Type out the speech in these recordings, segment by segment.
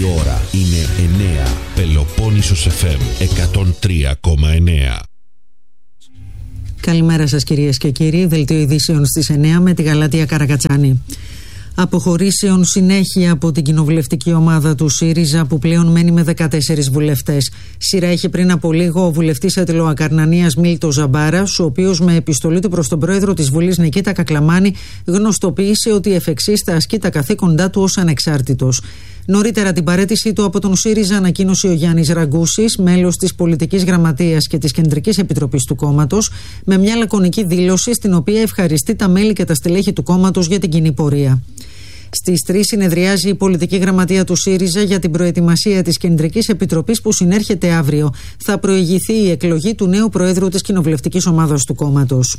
ώρα είναι 9. Πελοπόννησος FM 103,9. Καλημέρα σας κυρίες και κύριοι. Δελτίο ειδήσεων στις 9 με τη Γαλάτια Καρακατσάνη. Αποχωρήσεων συνέχεια από την κοινοβουλευτική ομάδα του ΣΥΡΙΖΑ που πλέον μένει με 14 βουλευτές. Σειρά είχε πριν από λίγο ο βουλευτής Αττηλοακαρνανίας Μίλτος Ζαμπάρας, ο οποίος με επιστολή του προς τον πρόεδρο της Βουλής Νικήτα Κακλαμάνη γνωστοποίησε ότι εφ' εξής θα ασκεί τα καθήκοντά του ως ανεξάρτητος. Νωρίτερα την παραίτησή του από τον ΣΥΡΙΖΑ ανακοίνωσε ο Γιάννης Ραγκούσης, μέλος της Πολιτικής Γραμματείας και της Κεντρικής Επιτροπής του κόμματος, με μια λακωνική δήλωση στην οποία ευχαριστεί τα μέλη και τα στελέχη του κόμματος για την κοινή πορεία. Στις 3 συνεδριάζει η Πολιτική Γραμματεία του ΣΥΡΙΖΑ για την προετοιμασία της Κεντρικής Επιτροπής που συνέρχεται αύριο. Θα προηγηθεί η εκλογή του νέου Προέδρου της Κοινοβουλευτικής Ομάδας του κόμματος.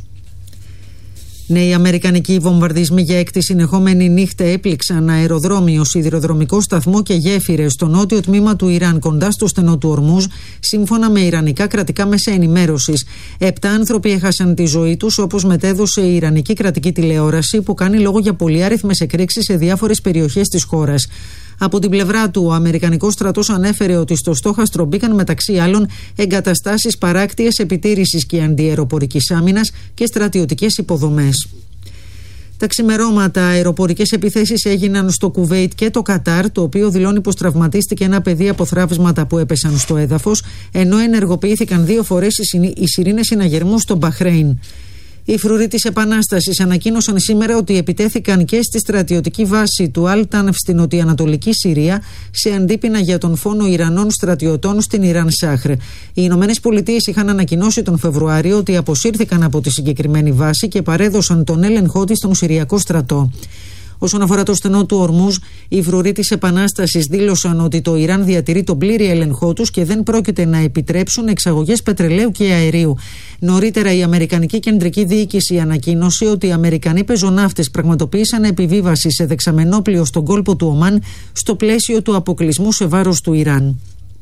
Νέοι αμερικανικοί βομβαρδισμοί για 6η συνεχόμενη νύχτα έπληξαν αεροδρόμιο, σιδηροδρομικό σταθμό και γέφυρες στο νότιο τμήμα του Ιράν, κοντά στο στενό του Ορμούζ, σύμφωνα με ιρανικά κρατικά μέσα ενημέρωσης. 7 άνθρωποι έχασαν τη ζωή τους, όπως μετέδωσε η ιρανική κρατική τηλεόραση, που κάνει λόγο για πολυάριθμες εκρήξεις σε διάφορες περιοχές της χώρας. Από την πλευρά του, ο Αμερικανικός στρατός ανέφερε ότι στο στόχαστρο μπήκαν μεταξύ άλλων εγκαταστάσεις παράκτειας επιτήρησης και αντιαεροπορικής άμυνας και στρατιωτικές υποδομές. Τα ξημερώματα αεροπορικές επιθέσεις έγιναν στο Κουβέιτ και το Κατάρ, το οποίο δηλώνει πως τραυματίστηκε ένα παιδί από θραύσματα που έπεσαν στο έδαφος, ενώ ενεργοποιήθηκαν 2 φορές οι σιρήνες συναγερμού στο Μπαχρέιν. Οι φρουροί της Επανάστασης ανακοίνωσαν σήμερα ότι επιτέθηκαν και στη στρατιωτική βάση του Αλ-Τανφ στην νοτιοανατολική Συρία σε αντίπεινα για τον φόνο Ιρανών στρατιωτών στην Ιράν Σάχρ. Οι Ηνωμένες Πολιτείες είχαν ανακοινώσει τον Φεβρουάριο ότι αποσύρθηκαν από τη συγκεκριμένη βάση και παρέδωσαν τον έλεγχό της στον Συριακό στρατό. Όσον αφορά το στενό του Ορμούζ, οι φρουροί της Επανάστασης δήλωσαν ότι το Ιράν διατηρεί τον πλήρη έλεγχό τους και δεν πρόκειται να επιτρέψουν εξαγωγές πετρελαίου και αερίου. Νωρίτερα, η Αμερικανική Κεντρική Διοίκηση ανακοίνωσε ότι οι Αμερικανοί πεζοναύτες πραγματοποίησαν επιβίβαση σε δεξαμενόπλιο στον κόλπο του Ομάν στο πλαίσιο του αποκλεισμού σε βάρος του Ιράν.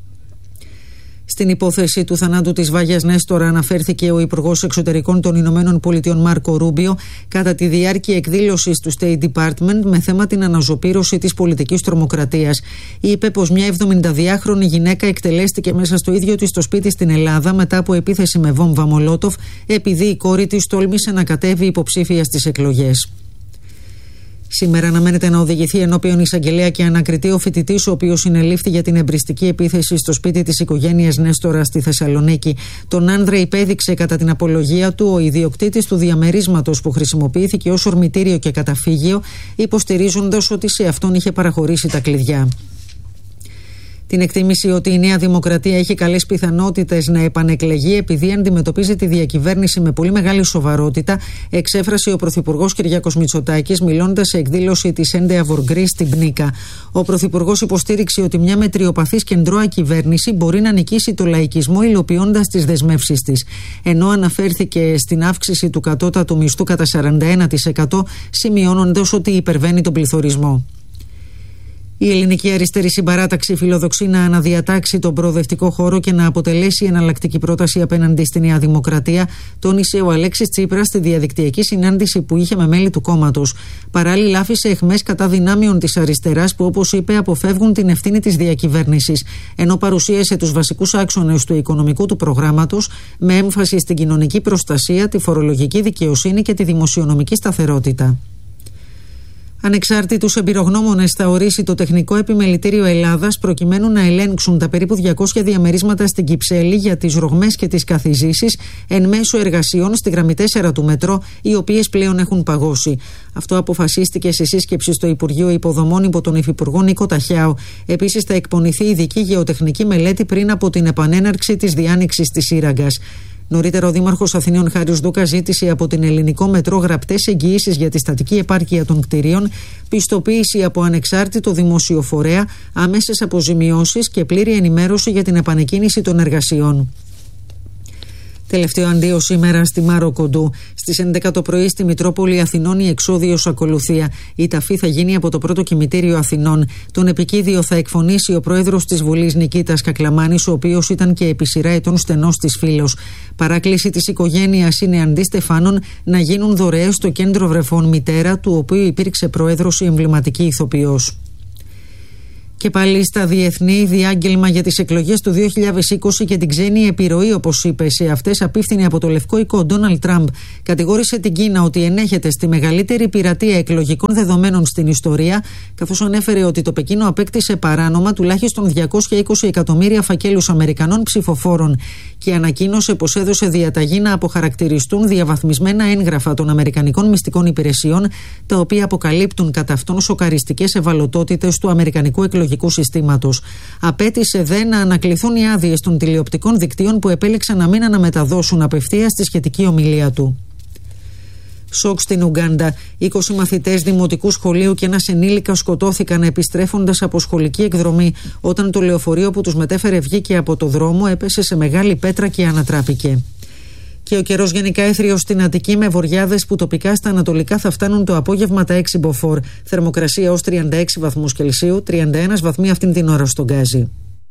Στην υπόθεση του θανάτου της Βάγιας Νέστορα αναφέρθηκε ο Υπουργός Εξωτερικών των Ηνωμένων Πολιτειών Μάρκο Ρούμπιο κατά τη διάρκεια εκδήλωσης του State Department με θέμα την αναζωπήρωση της πολιτικής τρομοκρατίας. Είπε πως μια 72χρονη γυναίκα εκτελέστηκε μέσα στο ίδιο της το σπίτι στην Ελλάδα μετά από επίθεση με βόμβα Μολότοφ, επειδή η κόρη της τόλμησε να κατέβει υποψήφια στις εκλογές. Σήμερα αναμένεται να οδηγηθεί ενώπιον εισαγγελέα και ανακριτή ο φοιτητής, ο οποίος συνελήφθη για την εμπριστική επίθεση στο σπίτι της οικογένειας Νέστορα στη Θεσσαλονίκη. Τον άνδρα υπέδειξε κατά την απολογία του ο ιδιοκτήτης του διαμερίσματος που χρησιμοποιήθηκε ως ορμητήριο και καταφύγιο, υποστηρίζοντας ότι σε αυτόν είχε παραχωρήσει τα κλειδιά. Την εκτίμηση ότι η Νέα Δημοκρατία έχει καλές πιθανότητες να επανεκλεγεί επειδή αντιμετωπίζει τη διακυβέρνηση με πολύ μεγάλη σοβαρότητα, εξέφρασε ο Πρωθυπουργός Κυριάκος Μητσοτάκης μιλώντας σε εκδήλωση της Endeavour Greece στην Πνίκα. Ο Πρωθυπουργός υποστήριξε ότι μια μετριοπαθής κεντρώα κυβέρνηση μπορεί να νικήσει το λαϊκισμό υλοποιώντας τις δεσμεύσεις της. Ενώ αναφέρθηκε στην αύξηση του κατώτατου μισθού κατά 41%, σημειώνοντας ότι υπερβαίνει τον πληθωρισμό. Η Ελληνική Αριστερή Συμπαράταξη φιλοδοξεί να αναδιατάξει τον προοδευτικό χώρο και να αποτελέσει εναλλακτική πρόταση απέναντι στη Νέα Δημοκρατία, τόνισε ο Αλέξης Τσίπρας στη διαδικτυακή συνάντηση που είχε με μέλη του κόμματος. Παράλληλα, άφησε αιχμές κατά δυνάμεων της αριστεράς που, όπως είπε, αποφεύγουν την ευθύνη της διακυβέρνησης, ενώ παρουσίασε τους βασικούς άξονες του οικονομικού του προγράμματος με έμφαση στην κοινωνική προστασία, τη φορολογική δικαιοσύνη και τη δημοσιονομική σταθερότητα. Ανεξάρτητους εμπειρογνώμονες θα ορίσει το Τεχνικό Επιμελητήριο Ελλάδας προκειμένου να ελέγξουν τα περίπου 200 διαμερίσματα στην Κυψέλη για τις ρογμές και τις καθιζήσεις εν μέσω εργασιών στη γραμμή 4 του μετρό, οι οποίες πλέον έχουν παγώσει. Αυτό αποφασίστηκε σε σύσκεψη στο Υπουργείο Υποδομών υπό τον Υφυπουργό Νίκο Ταχιάου. Επίσης, θα εκπονηθεί ειδική γεωτεχνική μελέτη πριν από την επανέναρξη της διάνοιξης της σύραγγας. Νωρίτερα, ο Δήμαρχος Αθηναίων Χάριος Δούκας ζήτησε από την Ελληνικό Μετρό γραπτές εγγυήσεις για τη στατική επάρκεια των κτηρίων, πιστοποίηση από ανεξάρτητο δημοσιοφορέα, άμεσες αποζημιώσεις και πλήρη ενημέρωση για την επανεκκίνηση των εργασιών. Τελευταίο αντίο σήμερα στη Μάρο Κοντού. Στις 11 το πρωί στη Μητρόπολη Αθηνών η εξώδιος ακολουθία. Η ταφή θα γίνει από το πρώτο κημητήριο Αθηνών. Τον επικίδιο θα εκφωνήσει ο πρόεδρος της Βουλής Νικήτας Κακλαμάνης, ο οποίος ήταν και επί σειρά ετών στενός της φίλος. Παράκληση της οικογένειας είναι αντί Στεφάνων να γίνουν δωρεές στο κέντρο βρεφών Μητέρα, του οποίου υπήρξε πρόεδρος η εμβληματική ηθοποιός. Και πάλι στα διεθνή, διάγγελμα για τις εκλογές του 2020 και την ξένη επιρροή, όπως είπε, σε αυτές απίφθινε από το Λευκό Οίκο ο Ντόναλντ Τραμπ. Κατηγόρησε την Κίνα ότι ενέχεται στη μεγαλύτερη πειρατεία εκλογικών δεδομένων στην ιστορία, καθώς ανέφερε ότι το Πεκίνο απέκτησε παράνομα τουλάχιστον 220 εκατομμύρια φακέλους Αμερικανών ψηφοφόρων και ανακοίνωσε πως έδωσε διαταγή να αποχαρακτηριστούν διαβαθμισμένα έγγραφα των Αμερικανικών μυστικών υπηρεσιών, τα οποία αποκαλύπτουν κατά αυτόν σοκαριστικές ευαλωτότητες του Αμερικανικού εκλογικού συστήματος. Απέτησε δε να ανακληθούν οι άδειες των τηλεοπτικών δικτύων που επέλεξαν να μην αναμεταδώσουν απευθείας τη σχετική ομιλία του. Σοκ στην Ουγκάντα. 20 μαθητές δημοτικού σχολείου και ένας ενήλικας σκοτώθηκαν επιστρέφοντας από σχολική εκδρομή όταν το λεωφορείο που τους μετέφερε βγήκε από το δρόμο, έπεσε σε μεγάλη πέτρα και ανατράπηκε. Και ο καιρός γενικά έθριος στην Αττική με βοριάδες που τοπικά στα ανατολικά θα φτάνουν το απόγευμα τα 6 μποφόρ. Θερμοκρασία ως 36 βαθμούς Κελσίου, 31 βαθμοί αυτήν την ώρα στον Γκάζι.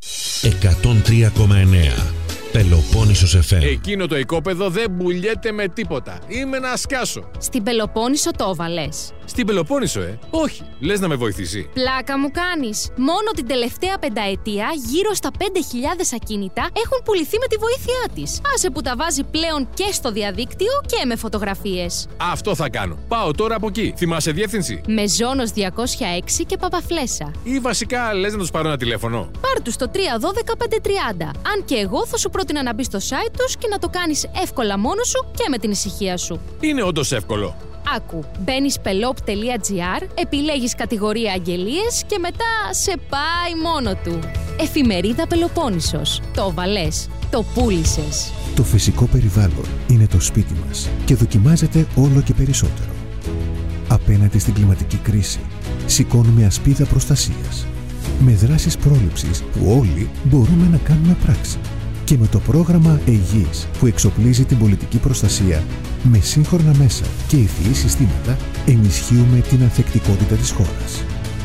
103,9 Πελοπόννησος FM. Εκείνο το οικόπεδο δεν μπουλιέται με τίποτα. Είμαι να σκάσω. Στην Πελοπόννησο το έβαλες? Στην Πελοπόννησο, Όχι. Λες να με βοηθήσει? Πλάκα μου κάνεις. Μόνο την τελευταία πενταετία γύρω στα 5.000 ακίνητα έχουν πουληθεί με τη βοήθειά της. Άσε που τα βάζει πλέον και στο διαδίκτυο και με φωτογραφίες. Αυτό θα κάνω. Πάω τώρα από εκεί. Θυμάσαι διεύθυνση? Μεζόνος 206 και Παπαφλέσσα. Ή βασικά λες να τους πάρω ένα τηλέφωνο? Πάρ' τους το 312-530. Αν και εγώ θα σου πρότεινα να μπεις στο site τους και να το κάνεις εύκολα μόνος σου και με την ησυχία σου. Είναι όντως εύκολο. Άκου, μπαίνεις pelop.gr, επιλέγεις κατηγορία αγγελίες και μετά σε πάει μόνο του. Εφημερίδα Πελοπόννησος. Το βαλές, το πούλησες. Το φυσικό περιβάλλον είναι το σπίτι μας και δοκιμάζεται όλο και περισσότερο. Απέναντι στην κλιματική κρίση, σηκώνουμε ασπίδα προστασίας με δράσεις πρόληψης που όλοι μπορούμε να κάνουμε πράξη. Και με το πρόγραμμα ΕΓΙΣ που εξοπλίζει την πολιτική προστασία με σύγχρονα μέσα και ευφυή συστήματα, ενισχύουμε την ανθεκτικότητα της χώρας.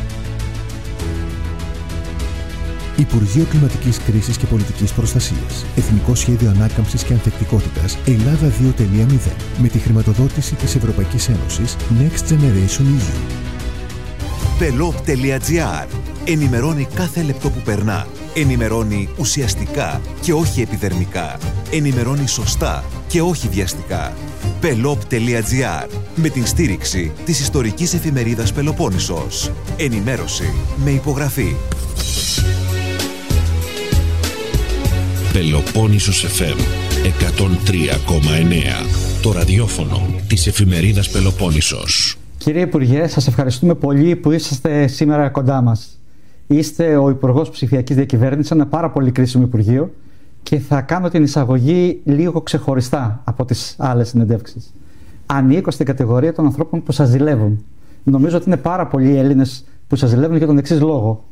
Υπουργείο Κλιματικής Κρίσης και Πολιτικής Προστασίας. Εθνικό Σχέδιο Ανάκαμψης και Ανθεκτικότητας Ελλάδα 2.0 με τη χρηματοδότηση της Ευρωπαϊκής Ένωσης Next Generation EU. Pelop.gr. Ενημερώνει κάθε λεπτό που περνά. Ενημερώνει ουσιαστικά και όχι επιδερμικά. Ενημερώνει σωστά και όχι βιαστικά. Pelop.gr. Με την στήριξη της ιστορικής εφημερίδας Πελοπόννησος. Ενημέρωση με υπογραφή. Πελοπόννησος FM 103,9. Το ραδιόφωνο της εφημερίδας Πελοπόννησος. Κύριε Υπουργέ, σας ευχαριστούμε πολύ που είσαστε σήμερα κοντά μας. Είστε ο Υπουργός Ψηφιακής Διακυβέρνησης, ένα πάρα πολύ κρίσιμο Υπουργείο, και θα κάνω την εισαγωγή λίγο ξεχωριστά από τις άλλες συνεντεύξεις. Ανήκω στην κατηγορία των ανθρώπων που σας ζηλεύουν. Νομίζω ότι είναι πάρα πολλοί Έλληνες που σας ζηλεύουν για τον εξής λόγο.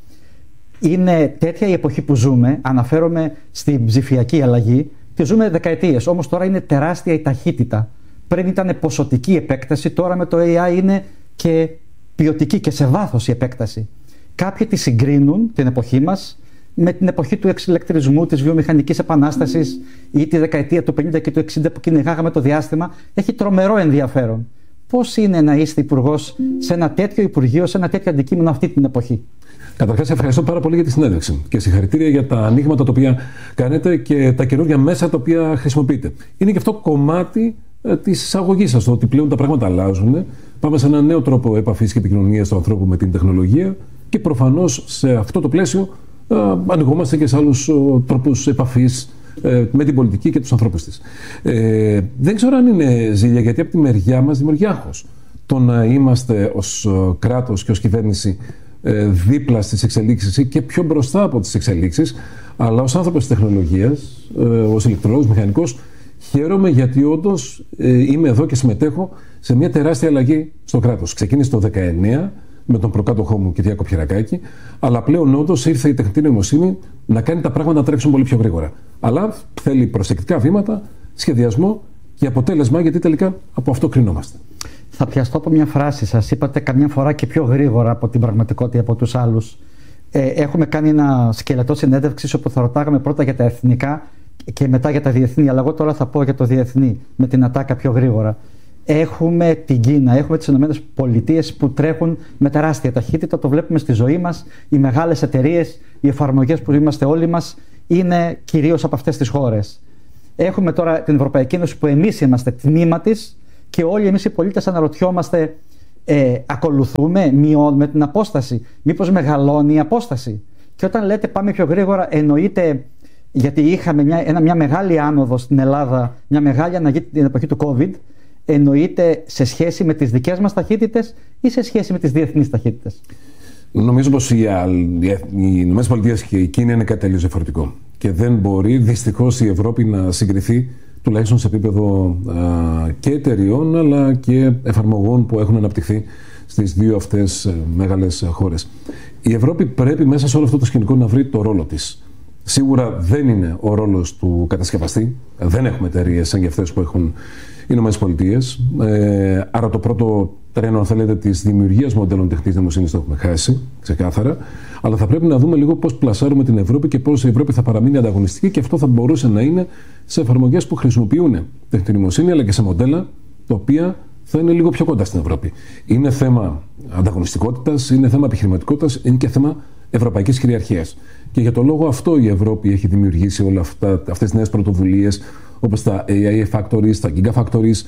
Είναι τέτοια η εποχή που ζούμε, αναφέρομαι στην ψηφιακή αλλαγή, και ζούμε δεκαετίες. Όμως τώρα είναι τεράστια η ταχύτητα. Πριν ήταν ποσοτική επέκταση, τώρα με το AI είναι και ποιοτική και σε βάθος η επέκταση. Κάποιοι τη συγκρίνουν την εποχή μας με την εποχή του εξηλεκτρισμού, της βιομηχανικής επανάστασης ή τη δεκαετία του 50 και του 60 που κυνηγάγαμε το διάστημα. Έχει τρομερό ενδιαφέρον. Πώς είναι να είστε υπουργός σε ένα τέτοιο υπουργείο, σε ένα τέτοιο αντικείμενο αυτή την εποχή? Καταρχάς, ευχαριστώ πάρα πολύ για τη συνέντευξη και συγχαρητήρια για τα ανοίγματα τα οποία κάνετε και τα καινούργια μέσα τα οποία χρησιμοποιείτε. Είναι και αυτό κομμάτι της εισαγωγής σας, ότι πλέον τα πράγματα αλλάζουν. Πάμε σε ένα νέο τρόπο επαφής και επικοινωνίας του ανθρώπου με την τεχνολογία και προφανώς σε αυτό το πλαίσιο ανοιγόμαστε και σε άλλους τρόπους επαφής με την πολιτική και τους ανθρώπους της. Δεν ξέρω αν είναι ζήλια, γιατί από τη μεριά μας δημιουργεί άγχος το να είμαστε ως κράτος και ως κυβέρνηση δίπλα στις εξελίξεις και πιο μπροστά από τις εξελίξεις, αλλά ως άνθρωπος της τεχνολογίας, ως ηλεκτρολόγος, μηχανικός, χαίρομαι γιατί όντως είμαι εδώ και συμμετέχω σε μια τεράστια αλλαγή στο κράτος. Ξεκίνησε το 19 με τον προκάτοχό μου Κυριάκο Πιερακάκη, αλλά πλέον όντως ήρθε η τεχνητή νοημοσύνη να κάνει τα πράγματα να τρέξουν πολύ πιο γρήγορα. Αλλά θέλει προσεκτικά βήματα, σχεδιασμό και αποτέλεσμα, γιατί τελικά από αυτό κρινόμαστε. Θα πιαστώ από μια φράση σας. Είπατε καμιά φορά και πιο γρήγορα από την πραγματικότητα από τους άλλους. Έχουμε κάνει ένα σκελετό συνέντευξη όπου θα ρωτάγαμε πρώτα για τα εθνικά και μετά για τα διεθνή. Αλλά εγώ τώρα θα πω για το διεθνή, με την ατάκα πιο γρήγορα. Έχουμε την Κίνα, έχουμε τις Ηνωμένες Πολιτείες που τρέχουν με τεράστια ταχύτητα. Το βλέπουμε στη ζωή μας. Οι μεγάλες εταιρείες, οι εφαρμογές που είμαστε όλοι μας είναι κυρίως από αυτές τις χώρες. Έχουμε τώρα την Ευρωπαϊκή Ένωση που εμείς είμαστε τμήμα της και όλοι εμείς οι πολίτες αναρωτιόμαστε, ακολουθούμε, μειώνουμε την απόσταση, μήπως μεγαλώνει η απόσταση? Και όταν λέτε πάμε πιο γρήγορα, εννοείται, γιατί είχαμε μια μεγάλη άνοδο στην Ελλάδα, μια μεγάλη αναγκή την εποχή του COVID, εννοείται σε σχέση με τις δικές μας ταχύτητες ή σε σχέση με τις διεθνείς ταχύτητες? Νομίζω πως οι ΗΠΑ και η Κίνα είναι κάτι τελείως διαφορετικό. Και δεν μπορεί δυστυχώς η Ευρώπη να συγκριθεί, τουλάχιστον σε επίπεδο και εταιριών αλλά και εφαρμογών που έχουν αναπτυχθεί στις δύο αυτές μεγάλες χώρες. Η Ευρώπη πρέπει μέσα σε όλο αυτό το σκηνικό να βρει το ρόλο της. Σίγουρα δεν είναι ο ρόλος του κατασκευαστή. Δεν έχουμε εταιρείες σαν και αυτές που έχουν οι ΗΠΑ. Άρα το πρώτο τρένο, αν θέλετε, της δημιουργίας μοντέλων τεχνητής νοημοσύνης το έχουμε χάσει, ξεκάθαρα. Αλλά θα πρέπει να δούμε λίγο πώς πλασάρουμε την Ευρώπη και πώς η Ευρώπη θα παραμείνει ανταγωνιστική, και αυτό θα μπορούσε να είναι σε εφαρμογές που χρησιμοποιούν τεχνητή νοημοσύνη, αλλά και σε μοντέλα τα οποία θα είναι λίγο πιο κοντά στην Ευρώπη. Είναι θέμα ανταγωνιστικότητας, είναι θέμα επιχειρηματικότητας, είναι και θέμα ευρωπαϊκής κυριαρχίας. Και για το λόγο αυτό η Ευρώπη έχει δημιουργήσει όλα αυτές τις νέες πρωτοβουλίες, όπως τα AI Factories, τα Gigafactories.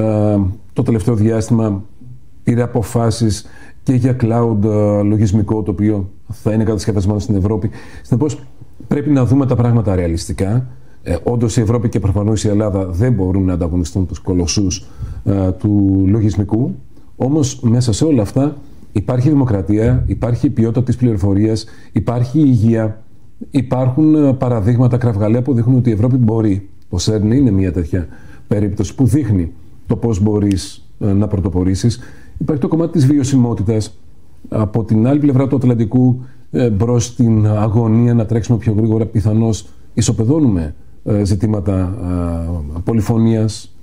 Το τελευταίο διάστημα πήρε αποφάσεις και για cloud λογισμικό, το οποίο θα είναι κατασκευασμένο στην Ευρώπη. Συνεπώς πρέπει να δούμε τα πράγματα ρεαλιστικά. Όντως η Ευρώπη και προφανώς η Ελλάδα δεν μπορούν να ανταγωνιστούν τους κολοσσούς του λογισμικού. Όμως μέσα σε όλα αυτά υπάρχει δημοκρατία, υπάρχει η ποιότητα της πληροφορίας, υπάρχει η υγεία, υπάρχουν παραδείγματα κραυγαλαία που δείχνουν ότι η Ευρώπη μπορεί. Το ΣΕΡΝ είναι μια τέτοια περίπτωση που δείχνει το πώς μπορείς να πρωτοπορήσεις. Υπάρχει το κομμάτι της βιωσιμότητας. Από την άλλη πλευρά του Ατλαντικού, μπρος στην αγωνία να τρέξουμε πιο γρήγορα, πιθανώς ισοπεδώνουμε ζητήματα πολυφωνίας,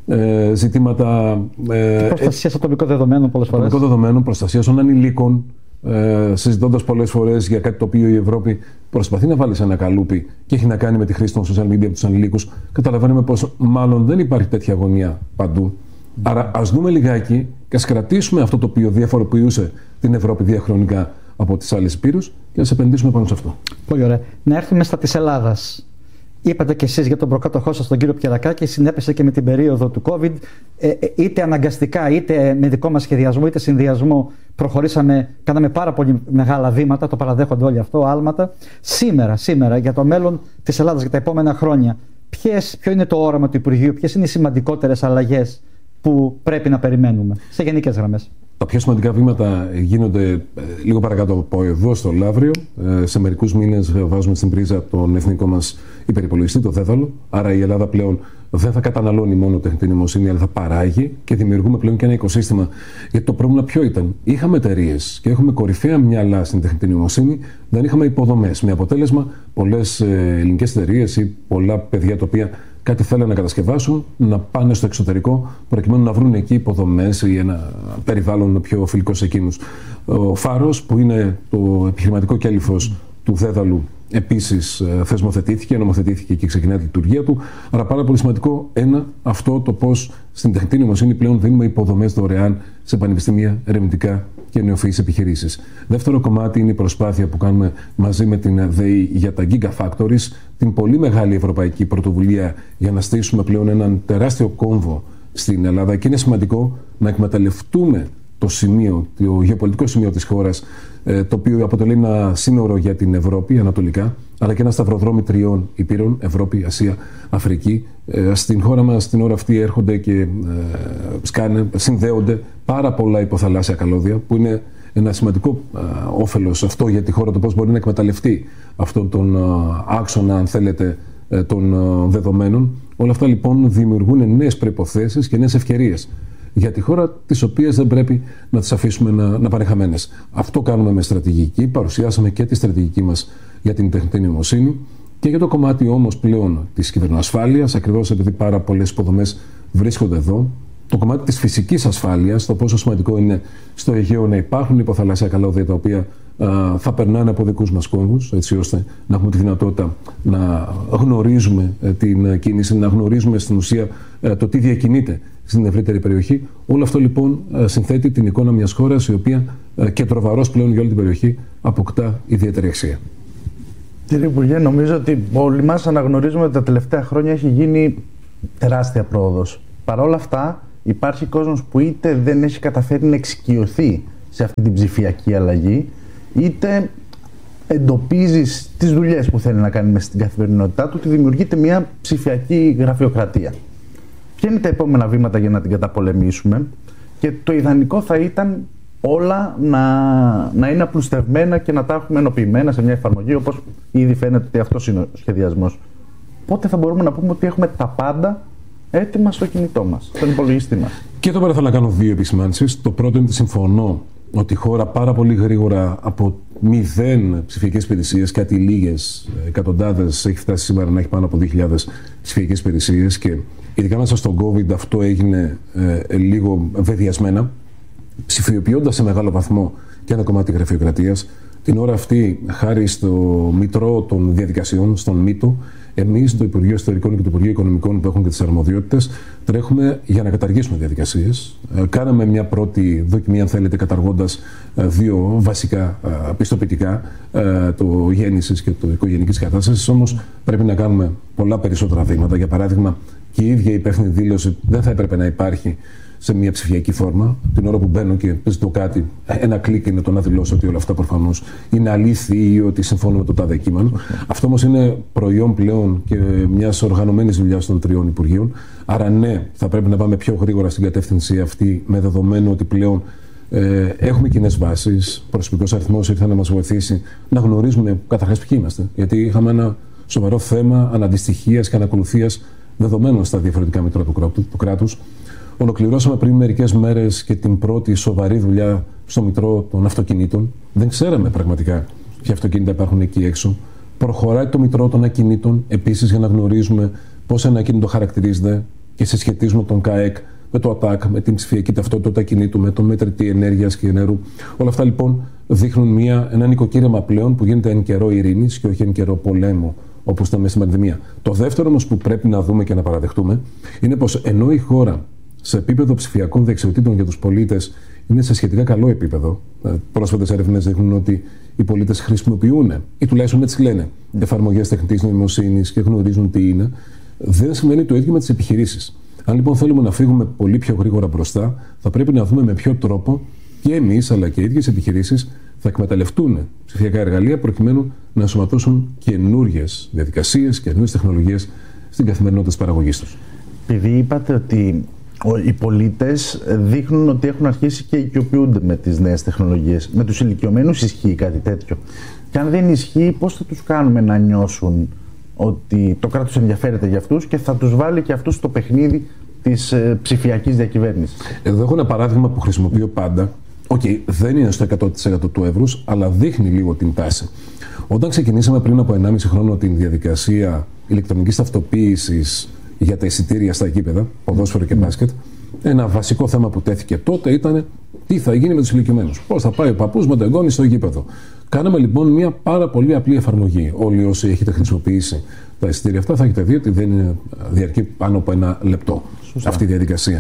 ζητήματα προστασίας ατομικών δεδομένων πολλές φορές. Ατομικών δεδομένων, προστασίας των ανηλίκων, συζητώντας πολλές φορές για κάτι το οποίο η Ευρώπη προσπαθεί να βάλει σε ένα καλούπι και έχει να κάνει με τη χρήση των social media από τους ανηλίκους. Καταλαβαίνουμε πως μάλλον δεν υπάρχει τέτοια αγωνία παντού. Άρα ας δούμε λιγάκι και ας κρατήσουμε αυτό το οποίο διαφοροποιούσε την Ευρώπη διαχρονικά από τις άλλες υπήρους και ας επενδύσουμε πάνω σε αυτό. Πολύ ωραία. Να έρθουμε στα της Ελλάδας. Είπατε και εσείς για τον προκάτοχό σας, τον κύριο Πιερακάκη, συνέπεσε και με την περίοδο του COVID. Είτε αναγκαστικά, είτε με δικό μας σχεδιασμό, είτε συνδυασμό, προχωρήσαμε, κάναμε πάρα πολύ μεγάλα βήματα, το παραδέχονται όλοι αυτό, άλματα. Σήμερα, για το μέλλον της Ελλάδας, για τα επόμενα χρόνια, ποιο είναι το όραμα του Υπουργείου, ποιες είναι οι σημαντικότερες αλλαγές που πρέπει να περιμένουμε, σε γενικές γραμμές? Τα πιο σημαντικά βήματα γίνονται λίγο παρακάτω από εδώ στο Λαύριο. Σε μερικούς μήνες βάζουμε στην πρίζα τον εθνικό μας υπερυπολογιστή, το Δέδαλο. Άρα η Ελλάδα πλέον δεν θα καταναλώνει μόνο τεχνητή νοημοσύνη, αλλά θα παράγει, και δημιουργούμε πλέον και ένα οικοσύστημα. Γιατί το πρόβλημα ποιο ήταν? Είχαμε εταιρείες και έχουμε κορυφαία μυαλά στην τεχνητή νοημοσύνη, δεν είχαμε υποδομές. Με αποτέλεσμα πολλές ελληνικές εταιρείες ή πολλά παιδιά τα οποία κάτι θέλουν να κατασκευάσουν, να πάνε στο εξωτερικό προκειμένου να βρουν εκεί υποδομές ή ένα περιβάλλον πιο φιλικό σε εκείνους. Ο Φάρος, που είναι το επιχειρηματικό κέλυφος του Δέδαλου, επίσης θεσμοθετήθηκε, νομοθετήθηκε και ξεκινάει τη λειτουργία του. Άρα πάρα πολύ σημαντικό αυτό το πώς στην τεχνητή νοημοσύνη πλέον δίνουμε υποδομές δωρεάν σε πανεπιστήμια, ερευνητικά και νεοφυείς επιχειρήσεις. Δεύτερο κομμάτι είναι η προσπάθεια που κάνουμε μαζί με την ΔΕΗ για τα Gigafactories, την πολύ μεγάλη ευρωπαϊκή πρωτοβουλία για να στήσουμε πλέον έναν τεράστιο κόμβο στην Ελλάδα, και είναι σημαντικό να εκμεταλλευτούμε το σημείο, το γεωπολιτικό σημείο της χώρας, το οποίο αποτελεί ένα σύνορο για την Ευρώπη ανατολικά, αλλά και ένα σταυροδρόμι τριών υπήρων, Ευρώπη, Ασία, Αφρική. Στην χώρα μας την ώρα αυτή έρχονται και συνδέονται πάρα πολλά υποθαλάσσια καλώδια, που είναι ένα σημαντικό όφελος αυτό για τη χώρα, το πώς μπορεί να εκμεταλλευτεί αυτόν τον άξονα, αν θέλετε, των δεδομένων. Όλα αυτά λοιπόν δημιουργούν νέες προϋποθέσεις και νέες ευκαιρίες για τη χώρα, τις οποίες δεν πρέπει να τις αφήσουμε να πάνε χαμένες. Αυτό κάνουμε με στρατηγική. Παρουσιάσαμε και τη στρατηγική μας για την τεχνητή νοημοσύνη και για το κομμάτι όμως πλέον της κυβερνοασφάλειας, ακριβώς επειδή πάρα πολλές υποδομές βρίσκονται εδώ. Το κομμάτι της φυσικής ασφάλειας, το πόσο σημαντικό είναι στο Αιγαίο να υπάρχουν υποθαλάσσια καλώδια τα οποία θα περνάνε από δικούς μας κόμβους, έτσι ώστε να έχουμε τη δυνατότητα να γνωρίζουμε την κίνηση, να γνωρίζουμε στην ουσία το τι διακινείται στην ευρύτερη περιοχή. Όλο αυτό λοιπόν συνθέτει την εικόνα μιας χώρας η οποία και τροβαρός πλέον για όλη την περιοχή αποκτά ιδιαίτερη αξία. Κύριε Υπουργέ, νομίζω ότι όλοι μας αναγνωρίζουμε ότι τα τελευταία χρόνια έχει γίνει τεράστια πρόοδος. Παρ' όλα αυτά, υπάρχει κόσμος που είτε δεν έχει καταφέρει να εξοικειωθεί σε αυτή την ψηφιακή αλλαγή, είτε εντοπίζει τις δουλειές που θέλει να κάνει μέσα στην καθημερινότητά του, ότι δημιουργείται μια ψηφιακή γραφειοκρατία. Ποια είναι τα επόμενα βήματα για να την καταπολεμήσουμε? Και το ιδανικό θα ήταν όλα να είναι απλουστευμένα και να τα έχουμε ενοποιημένα σε μια εφαρμογή, όπως ήδη φαίνεται ότι αυτός είναι ο σχεδιασμός. Πότε θα μπορούμε να πούμε ότι έχουμε τα πάντα έτοιμα στο κινητό μας, στον υπολογιστή μας? Και εδώ πέρα θέλω να κάνω δύο επισημάνσεις. Το πρώτο είναι ότι συμφωνώ ότι η χώρα πάρα πολύ γρήγορα από 0 ψηφιακές υπηρεσίες, κάτι λίγες εκατοντάδες, έχει φτάσει σήμερα να έχει πάνω από 2.000 ψηφιακές υπηρεσίες, και ειδικά μέσα στον COVID αυτό έγινε λίγο βεβαιασμένα, ψηφιοποιώντας σε μεγάλο βαθμό και ένα κομμάτι γραφειοκρατίας. Την ώρα αυτή, χάρη στο Μητρό των Διαδικασιών, στον ΜΗΤΟ, εμείς, το Υπουργείο Ιστορικών και το Υπουργείο Οικονομικών, που έχουν και τις αρμοδιότητες, τρέχουμε για να καταργήσουμε διαδικασίες. Κάναμε μια πρώτη δοκιμή, αν θέλετε, καταργώντας 2 βασικά πιστοποιητικά, το γέννησης και το οικογενικής κατάστασης. Όμως πρέπει να κάνουμε πολλά περισσότερα βήματα. Για παράδειγμα, και η ίδια υπεύθυνη δήλωση δεν θα έπρεπε να υπάρχει σε μια ψηφιακή φόρμα. Την ώρα που μπαίνω και ζητώ κάτι, ένα κλικ είναι το να δηλώσω ότι όλα αυτά προφανώς είναι αλήθεια ή ότι συμφωνώ με το τάδε κείμενο. Αυτό όμως είναι προϊόν πλέον και μιας οργανωμένης δουλειάς των 3 Υπουργείων. Άρα, ναι, θα πρέπει να πάμε πιο γρήγορα στην κατεύθυνση αυτή, με δεδομένο ότι πλέον έχουμε κοινές βάσεις. Προσωπικός αριθμός ήρθε να μας βοηθήσει να γνωρίζουμε καταρχάς ποιοι είμαστε. Γιατί είχαμε ένα σοβαρό θέμα αναντιστοιχίας και ανακολουθίας δεδομένων στα διαφορετικά μητρώα του κράτους. Ολοκληρώσαμε πριν μερικές μέρες και την πρώτη σοβαρή δουλειά στο Μητρό των Αυτοκινήτων. Δεν ξέραμε πραγματικά ποια αυτοκίνητα υπάρχουν εκεί έξω. Προχωράει το Μητρό των Ακινήτων επίσης για να γνωρίζουμε πώς ένα ακίνητο χαρακτηρίζεται και συσχετίζουμε τον ΚΑΕΚ με το ΑΤΑΚ, με την ψηφιακή ταυτότητα του ακινήτου, με το μέτρητη ενέργειας και νερού. Όλα αυτά λοιπόν δείχνουν ένα νοικοκύρεμα πλέον που γίνεται εν καιρό ειρήνης και όχι εν καιρό πολέμου, όπως ήταν στην πανδημία. Το δεύτερο όμως που πρέπει να δούμε και να παραδεχτούμε είναι πως ενώ η χώρα σε επίπεδο ψηφιακών δεξιοτήτων για τους πολίτες είναι σε σχετικά καλό επίπεδο, πρόσφατες έρευνες δείχνουν ότι οι πολίτες χρησιμοποιούν, ή τουλάχιστον έτσι λένε, εφαρμογές τεχνητής νοημοσύνης και γνωρίζουν τι είναι, δεν σημαίνει το ίδιο με τις επιχειρήσεις. Αν λοιπόν θέλουμε να φύγουμε πολύ πιο γρήγορα μπροστά, θα πρέπει να δούμε με ποιο τρόπο και εμείς αλλά και οι ίδιες επιχειρήσεις θα εκμεταλλευτούν ψηφιακά εργαλεία προκειμένου να ενσωματώσουν καινούριες διαδικασίες, καινούριες τεχνολογίες στην καθημερινότητα της παραγωγής τους. Επειδή είπατε ότι οι πολίτες δείχνουν ότι έχουν αρχίσει και οικειοποιούνται με τις νέες τεχνολογίες, με τους ηλικιωμένους ισχύει κάτι τέτοιο? Και αν δεν ισχύει, πώς θα τους κάνουμε να νιώσουν ότι το κράτος ενδιαφέρεται για αυτούς και θα τους βάλει και αυτούς στο παιχνίδι της ψηφιακής διακυβέρνησης? Εδώ έχω ένα παράδειγμα που χρησιμοποιώ πάντα. Δεν είναι στο 100% του εύρους, αλλά δείχνει λίγο την τάση. Όταν ξεκινήσαμε πριν από 1,5 χρόνο την διαδικασία ηλεκτρονικής ταυτοποίησης για τα εισιτήρια στα γήπεδα, ποδόσφαιρο και μπάσκετ, ένα βασικό θέμα που τέθηκε τότε ήταν τι θα γίνει με τους ηλικιωμένους. Πώς θα πάει ο παππούς με το εγγόνι στο γήπεδο. Κάναμε λοιπόν μια πάρα πολύ απλή εφαρμογή. Όλοι όσοι έχετε χρησιμοποιήσει τα εισιτήρια αυτά θα έχετε δει ότι δεν διαρκεί πάνω από 1 λεπτό αυτή η διαδικασία.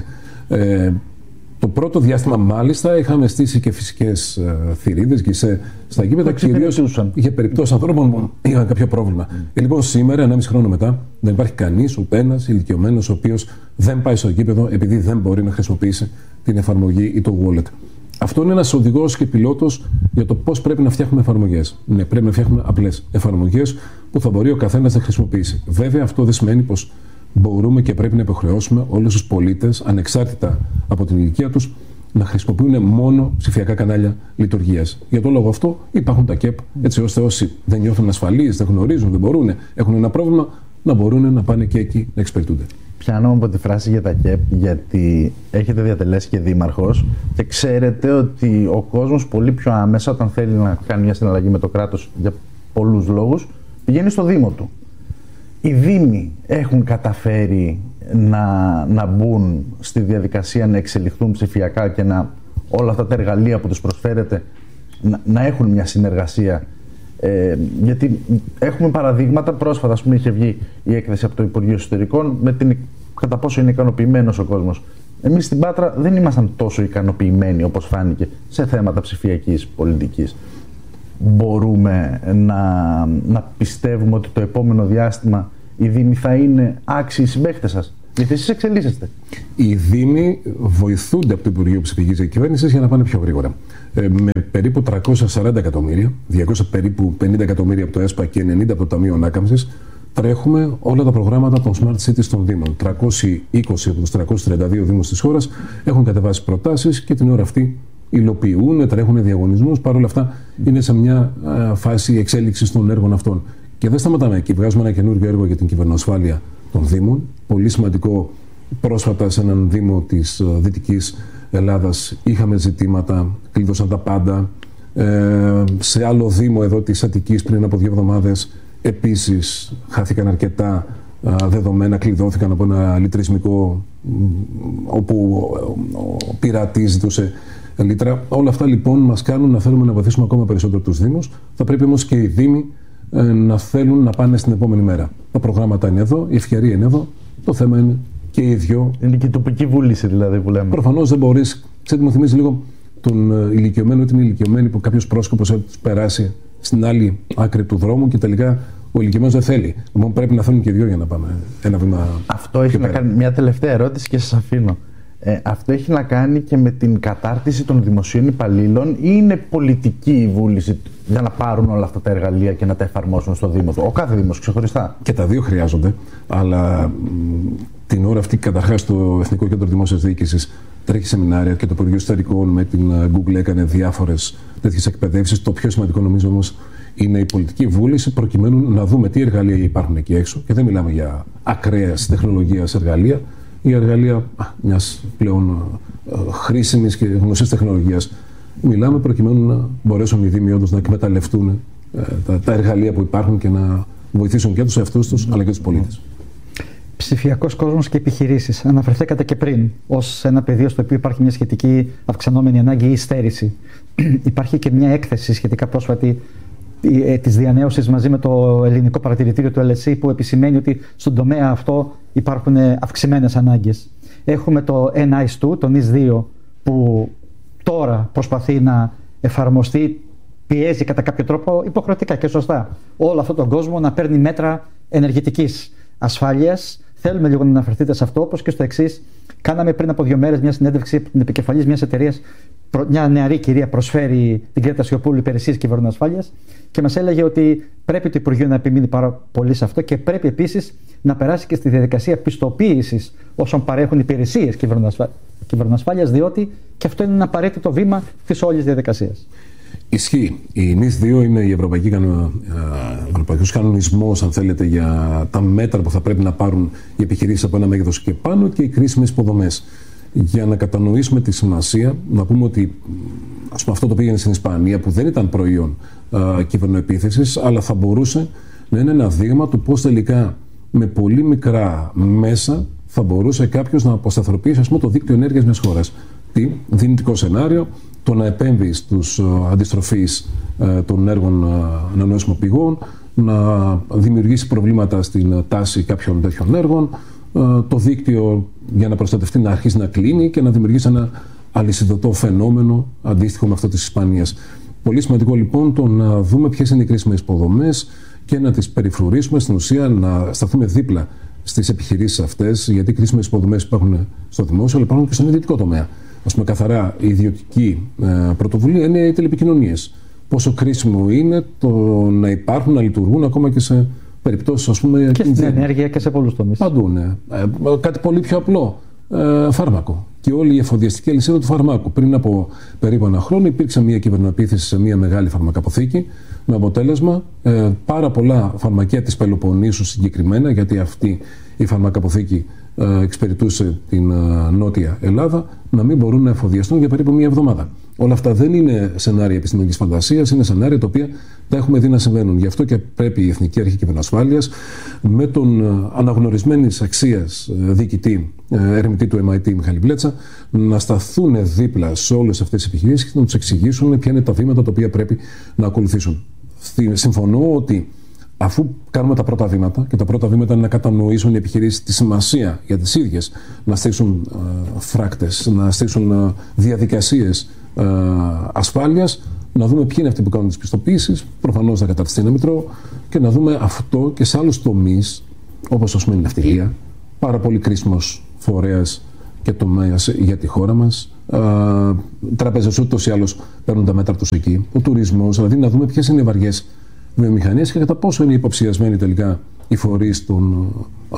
Το πρώτο διάστημα, μάλιστα, είχαμε στήσει και φυσικές θηρίδες γκισέ στα γήπεδα, κυρίως για περιπτώσεις ανθρώπων που είχαν κάποιο πρόβλημα. Λοιπόν, σήμερα, 1,5 χρόνο μετά, δεν υπάρχει κανείς, ούτε ένας ηλικιωμένος, ο οποίος δεν πάει στο γήπεδο επειδή δεν μπορεί να χρησιμοποιήσει την εφαρμογή ή το wallet. Αυτό είναι ένας οδηγός και πιλότος για το πώς πρέπει να φτιάχνουμε εφαρμογές. Ναι, πρέπει να φτιάχνουμε απλές εφαρμογές που θα μπορεί ο καθένας να χρησιμοποιήσει. Βέβαια, αυτό δεν σημαίνει πως μπορούμε και πρέπει να υποχρεώσουμε όλους τους πολίτες, ανεξάρτητα από την ηλικία τους, να χρησιμοποιούν μόνο ψηφιακά κανάλια λειτουργίας. Για τον λόγο αυτό υπάρχουν τα ΚΕΠ, έτσι ώστε όσοι δεν νιώθουν ασφαλείς, δεν γνωρίζουν, δεν μπορούν, έχουν ένα πρόβλημα, να μπορούν να πάνε και εκεί να εξυπηρετούνται. Πιάνω από τη φράση για τα ΚΕΠ, γιατί έχετε διατελέσει και δήμαρχος και ξέρετε ότι ο κόσμος πολύ πιο άμεσα, όταν θέλει να κάνει μια συναλλαγή με το κράτος για πολλούς λόγους, πηγαίνει στο Δήμο του. Οι Δήμοι έχουν καταφέρει να μπουν στη διαδικασία να εξελιχθούν ψηφιακά και όλα αυτά τα εργαλεία που τους προσφέρεται να έχουν μια συνεργασία. Γιατί έχουμε παραδείγματα, πρόσφατα ας πούμε είχε βγει η έκθεση από το Υπουργείο Εσωτερικών με κατά πόσο είναι ικανοποιημένος ο κόσμος. Εμείς στην Πάτρα δεν ήμασταν τόσο ικανοποιημένοι όπως φάνηκε σε θέματα ψηφιακής πολιτικής. Μπορούμε να πιστεύουμε ότι το επόμενο διάστημα οι Δήμοι θα είναι άξιοι συμπαίχτες σας? Γιατί εσείς εξελίσσεστε. Οι Δήμοι βοηθούνται από το Υπουργείο Ψηφιακής Διακυβέρνησης για να πάνε πιο γρήγορα. Με περίπου 340 εκατομμύρια, 200 περίπου 50 εκατομμύρια από το ΕΣΠΑ και 90 από το Ταμείο Ανάκαμψης, τρέχουμε όλα τα προγράμματα των Smart Cities των Δήμων. 320 από τους 332 Δήμους της χώρας έχουν κατεβάσει προτάσεις και την ώρα αυτή υλοποιούν, τρέχουν διαγωνισμούς. Παρ' όλα αυτά είναι σε μια φάση εξέλιξης των έργων αυτών. Και δεν σταματάμε εκεί. Βγάζουμε ένα καινούργιο έργο για την κυβερνοασφάλεια των Δήμων. Πολύ σημαντικό. Πρόσφατα σε έναν Δήμο της Δυτικής Ελλάδας είχαμε ζητήματα, κλείδωσαν τα πάντα. Σε άλλο Δήμο εδώ της Αττικής πριν από 2 εβδομάδες επίσης χάθηκαν αρκετά δεδομένα, κλειδώθηκαν από ένα λιτρισμικό όπου πειρατή ζητούσε λίτρα. Όλα αυτά λοιπόν μας κάνουν να θέλουμε να βοηθήσουμε ακόμα περισσότερο τους Δήμους. Θα πρέπει όμως και οι Δήμοι να θέλουν να πάνε στην επόμενη μέρα. Τα προγράμματα είναι εδώ, η ευκαιρία είναι εδώ. Το θέμα είναι και οι δυο. Είναι και η τοπική βούληση δηλαδή που λέμε. Προφανώς δεν μπορείς. Ξέρετε, μου θυμίζει λίγο τον ηλικιωμένο ή την ηλικιωμένη που κάποιος πρόσκοπος θα τους περάσει στην άλλη άκρη του δρόμου και τελικά ο ηλικιωμένος δεν θέλει. Λοιπόν, πρέπει να θέλουν και οι δυο για να πάμε ένα βήμα. Αυτό έχει να κάνει. Μια τελευταία ερώτηση και σας αφήνω. Αυτό έχει να κάνει και με την κατάρτιση των δημοσίων υπαλλήλων ή είναι πολιτική η βούληση για να πάρουν όλα αυτά τα εργαλεία και να τα εφαρμόσουν στο Δήμο του? Ο κάθε Δήμος ξεχωριστά. Και τα δύο χρειάζονται, αλλά την ώρα αυτή καταρχάς το Εθνικό Κέντρο Δημόσιας Διοίκησης τρέχει σεμινάρια και το Υπουργείο Εσωτερικών με την Google έκανε διάφορες τέτοιες εκπαιδεύσεις. Το πιο σημαντικό νομίζω όμως είναι η πολιτική βούληση προκειμένου να δούμε τι εργαλεία υπάρχουν εκεί έξω. Και δεν μιλάμε για ακραίας τεχνολογίας εργαλεία, για εργαλεία μιας πλέον χρήσιμης και γνωστής τεχνολογίας. Μιλάμε προκειμένου να μπορέσουν οι Δήμοι όντως να εκμεταλλευτούν τα εργαλεία που υπάρχουν και να βοηθήσουν και τους εαυτούς τους αλλά και τους πολίτες. Ψηφιακός κόσμος και επιχειρήσεις. Αναφερθήκατε και πριν ως ένα πεδίο στο οποίο υπάρχει μια σχετική αυξανόμενη ανάγκη ή στέρηση. Υπάρχει και μια έκθεση σχετικά πρόσφατη της διανέωσης μαζί με το ελληνικό παρατηρητήριο του LSE που επισημαίνει ότι στον τομέα αυτό υπάρχουν αυξημένες ανάγκες. Έχουμε το NIS2, το NIS2 που τώρα προσπαθεί να εφαρμοστεί, πιέζει κατά κάποιο τρόπο υποχρεωτικά και σωστά όλο αυτόν τον κόσμο να παίρνει μέτρα ενεργητικής ασφάλειας. Θέλουμε λίγο να αναφερθείτε σε αυτό, όπως και στο εξής. Κάναμε πριν από 2 μέρες μια συνέντευξη από την επικεφαλής μιας εταιρείας. Μια νεαρή κυρία προσφέρει, την κυρία Τασιοπούλου, υπηρεσίες κυβερνοασφάλειας και μας έλεγε ότι πρέπει το Υπουργείο να επιμείνει πάρα πολύ σε αυτό και πρέπει επίσης να περάσει και στη διαδικασία πιστοποίησης όσων παρέχουν υπηρεσίες κυβερνοασφάλειας, διότι και αυτό είναι ένα απαραίτητο βήμα της όλης διαδικασίας. Ισχύει. Η NIS2 είναι η ευρωπαϊκός κανονισμός, αν θέλετε, για τα μέτρα που θα πρέπει να πάρουν οι επιχειρήσεις από ένα μέγεθος και πάνω και οι κρίσιμες υποδομές. Για να κατανοήσουμε τη σημασία, να πούμε ότι ας πούμε, αυτό το πήγαινε στην Ισπανία που δεν ήταν προϊόν κυβερνοεπίθεσης, αλλά θα μπορούσε να είναι ένα δείγμα του πώς τελικά με πολύ μικρά μέσα θα μπορούσε κάποιος να αποσταθεροποιήσει ας πούμε, το δίκτυο ενέργειας μιας χώρας. Τι δυνητικό σενάριο, το να επέμβει στους αντιστροφείς των έργων ανανεώσιμων πηγών, να δημιουργήσει προβλήματα στην τάση κάποιων τέτοιων έργων, το δίκτυο για να προστατευτεί να αρχίσει να κλείνει και να δημιουργήσει ένα αλυσιδωτό φαινόμενο αντίστοιχο με αυτό της Ισπανίας. Πολύ σημαντικό λοιπόν το να δούμε ποιες είναι οι κρίσιμες υποδομές και να τις περιφρουρήσουμε, στην ουσία να σταθούμε δίπλα στις επιχειρήσεις αυτές, γιατί οι κρίσιμες υποδομές υπάρχουν στο δημόσιο, αλλά υπάρχουν και στον ιδιωτικό τομέα. Ας πούμε, καθαρά η ιδιωτική πρωτοβουλία είναι οι τηλεπικοινωνίες. Πόσο κρίσιμο είναι το να υπάρχουν, να λειτουργούν ακόμα και σε περιπτώσεις, ας πούμε. Και στην ενέργεια και σε πολλούς τομείς. Παντού, ναι. Κάτι πολύ πιο απλό. Φάρμακο. Και όλη η εφοδιαστική αλυσίδα του φαρμάκου. Πριν από περίπου 1 χρόνο υπήρξε μια κυβερνοεπίθεση σε μια μεγάλη φαρμακαποθήκη με αποτέλεσμα πάρα πολλά φαρμακεία της Πελοποννήσου συγκεκριμένα, γιατί αυτή η φαρμακαποθήκη εξυπηρετούσε την Νότια Ελλάδα, να μην μπορούν να εφοδιαστούν για περίπου μία εβδομάδα. Όλα αυτά δεν είναι σενάρια επιστημονικής φαντασίας, είναι σενάρια τα οποία τα έχουμε δει να συμβαίνουν. Γι' αυτό και πρέπει η Εθνική Αρχή Κυβερνοασφάλειας με τον αναγνωρισμένης αξίας διοικητή, ερευνητή του MIT Μιχάλη Μπλέτσα, να σταθούν δίπλα σε όλες αυτές τις επιχειρήσεις και να τους εξηγήσουν ποια είναι τα βήματα τα οποία πρέπει να ακολουθήσουν. Συμφωνώ ότι αφού κάνουμε τα πρώτα βήματα, και τα πρώτα βήματα είναι να κατανοήσουν οι επιχειρήσεις τη σημασία για τις ίδιες να στήσουν φράκτες, να στήσουν διαδικασίες ασφάλειας, να δούμε ποιοι είναι αυτοί που κάνουν τις πιστοποίησεις, προφανώς να καταρτιστεί ένα μητρό, και να δούμε αυτό και σε άλλους τομείς, όπως ας πούμε η ναυτιλία, πάρα πολύ κρίσιμος φορέας και τομέας για τη χώρα μας. Τραπέζες ούτως ή άλλως παίρνουν τα μέτρα τους εκεί. Ο τουρισμός, δηλαδή να δούμε ποιες είναι οι βαριές βιομηχανίες και κατά πόσο είναι υποψιασμένοι τελικά οι φορείς των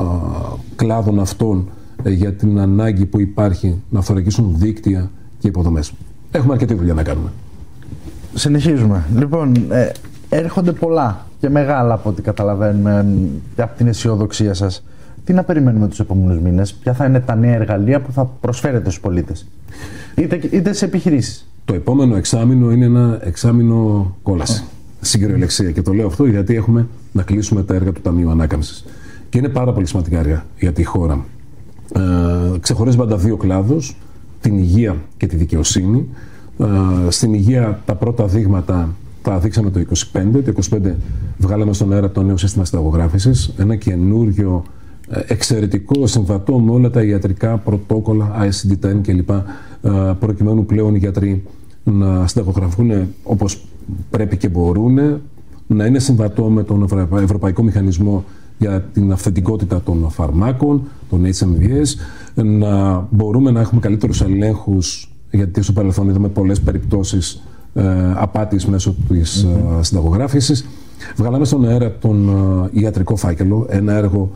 κλάδων αυτών για την ανάγκη που υπάρχει να θωρακίσουν δίκτυα και υποδομές. Έχουμε αρκετή δουλειά να κάνουμε. Συνεχίζουμε. Λοιπόν, έρχονται πολλά και μεγάλα από ό,τι καταλαβαίνουμε από την αισιοδοξία σας. Τι να περιμένουμε τους επόμενους μήνες, ποια θα είναι τα νέα εργαλεία που θα προσφέρετε στους πολίτες, είτε σε επιχειρήσεις? Το επόμενο εξάμηνο είναι ένα εξάμηνο κόλαση. Στην κυριολεξία. Και το λέω αυτό γιατί έχουμε να κλείσουμε τα έργα του Ταμείου Ανάκαμψης. Και είναι πάρα πολύ σημαντικά έργα για τη χώρα. Ξεχωρίζουμε τα δύο κλάδους, την υγεία και τη δικαιοσύνη. Στην υγεία τα πρώτα δείγματα τα δείξαμε το 2025. Το 2025 βγάλαμε στον αέρα το νέο σύστημα συνταγογράφησης. Ένα καινούριο, εξαιρετικό, συμβατό με όλα τα ιατρικά πρωτόκολλα, ICD-10 κλπ. Προκειμένου πλέον οι γιατροί να συνταγογραφούν όπως πρέπει και μπορούν, να είναι συμβατό με τον Ευρωπαϊκό Μηχανισμό για την αυθεντικότητα των φαρμάκων, των HMVS, να μπορούμε να έχουμε καλύτερους ελέγχους, γιατί στο παρελθόν είδαμε πολλές περιπτώσεις απάτης μέσω της συνταγογράφησης. Βγάλαμε στον αέρα τον ιατρικό φάκελο, ένα έργο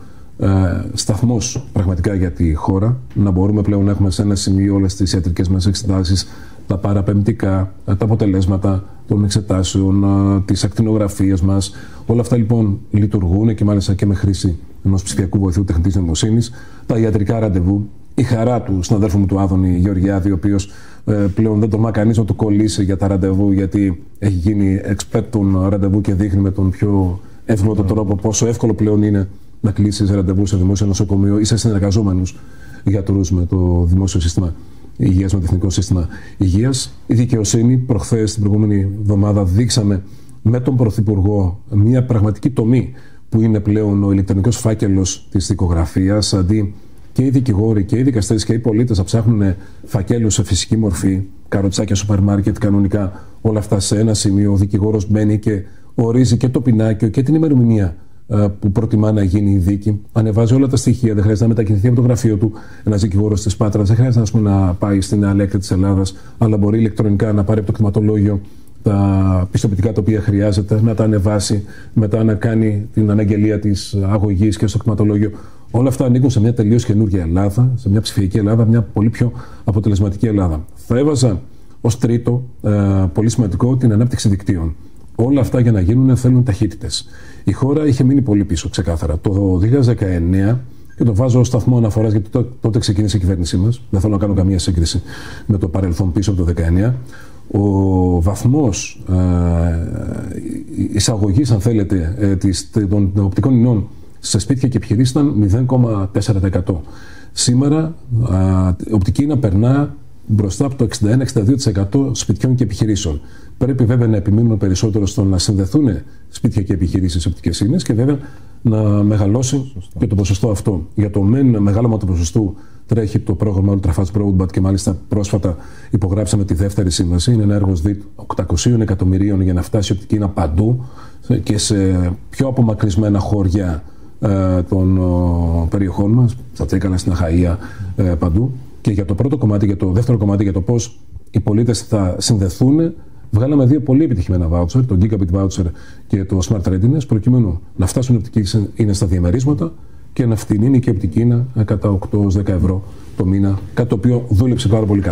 σταθμός πραγματικά για τη χώρα, να μπορούμε πλέον να έχουμε σε ένα σημείο όλες τις ιατρικές μας εξετάσεις, τα παραπεμπτικά, τα αποτελέσματα των εξετάσεων, της ακτινογραφίας μας. Όλα αυτά λοιπόν λειτουργούν και μάλιστα και με χρήση ενός ψηφιακού βοηθού τεχνητής νοημοσύνης. Τα ιατρικά ραντεβού, η χαρά του συναδέλφου μου του Άδωνη Γεωργιάδη, ο οποίος πλέον δεν τολμά κανείς να του κολλήσει για τα ραντεβού, γιατί έχει γίνει expert των ραντεβού και δείχνει με τον πιο εύκολο τρόπο πόσο εύκολο πλέον είναι να κλείσεις ραντεβού σε δημόσιο νοσοκομείο ή σε συνεργαζόμενους γιατρούς με το δημόσιο σύστημα υγείας, με το Εθνικό Σύστημα Υγείας. Η δικαιοσύνη, προχθές την προηγούμενη εβδομάδα δείξαμε με τον Πρωθυπουργό μια πραγματική τομή που είναι πλέον ο ηλεκτρονικός φάκελος της δικογραφίας, αντί και οι δικηγόροι και οι δικαστές και οι πολίτες να ψάχνουν φακέλους σε φυσική μορφή, καροτσάκια, σούπερ μάρκετ, κανονικά όλα αυτά σε ένα σημείο. Ο δικηγόρος μπαίνει και ορίζει και το πινάκιο και την ημερομηνία που προτιμά να γίνει η δίκη. Ανεβάζει όλα τα στοιχεία, δεν χρειάζεται να μετακινηθεί από το γραφείο του ένας δικηγόρος της Πάτρας, δεν χρειάζεται να πάει στην άλλη άκρη της Ελλάδας, αλλά μπορεί ηλεκτρονικά να πάρει από το κτηματολόγιο τα πιστοποιητικά τα οποία χρειάζεται, να τα ανεβάσει, μετά να κάνει την αναγγελία της αγωγής και στο κτηματολόγιο. Όλα αυτά ανήκουν σε μια τελείως καινούργια Ελλάδα, σε μια ψηφιακή Ελλάδα, μια πολύ πιο αποτελεσματική Ελλάδα. Θα έβαζα ως τρίτο, πολύ σημαντικό, την ανάπτυξη δικτύων. Όλα αυτά για να γίνουν θέλουν ταχύτητες. Η χώρα είχε μείνει πολύ πίσω, ξεκάθαρα. Το 2019, και το βάζω ως σταθμό αναφοράς γιατί τότε ξεκίνησε η κυβέρνησή μας, δεν θέλω να κάνω καμία σύγκριση με το παρελθόν πίσω από το 2019, ο βαθμός εισαγωγής, αν θέλετε, των οπτικών ινών σε σπίτια και επιχειρήσεις ήταν 0,4%. Σήμερα η οπτική ίνα περνά μπροστά από το 61-62% σπιτιών και επιχειρήσεων. Πρέπει βέβαια να επιμείνουμε περισσότερο στο να συνδεθούν σπίτια και επιχειρήσεις σε οπτικές ίνες και βέβαια να μεγαλώσει και το ποσοστό αυτό. Για το μεγάλωμα του ποσοστού τρέχει το πρόγραμμα Ultra Fast Broadband και μάλιστα πρόσφατα υπογράψαμε τη δεύτερη σύμβαση. Είναι ένα έργο ΔΙΤ 800 εκατομμυρίων για να φτάσει η οπτική ίνα παντού και σε πιο απομακρυσμένα χώρια των περιοχών μας, στα Τρίκαλα, στην Αχαΐα, παντού. Και για το πρώτο κομμάτι, για το δεύτερο κομμάτι, για το πώς οι πολίτες θα συνδεθούν, βγάλαμε δύο πολύ επιτυχημένα voucher, το Gigabit Voucher και το Smart Readiness, προκειμένου να φτάσουν οι οπτικές ίνες στα διαμερίσματα και να φτηνίνει και η οπτική ίνα κατά 8-10 ευρώ το μήνα, κάτι το οποίο δούλεψε πάρα πολύ καλά.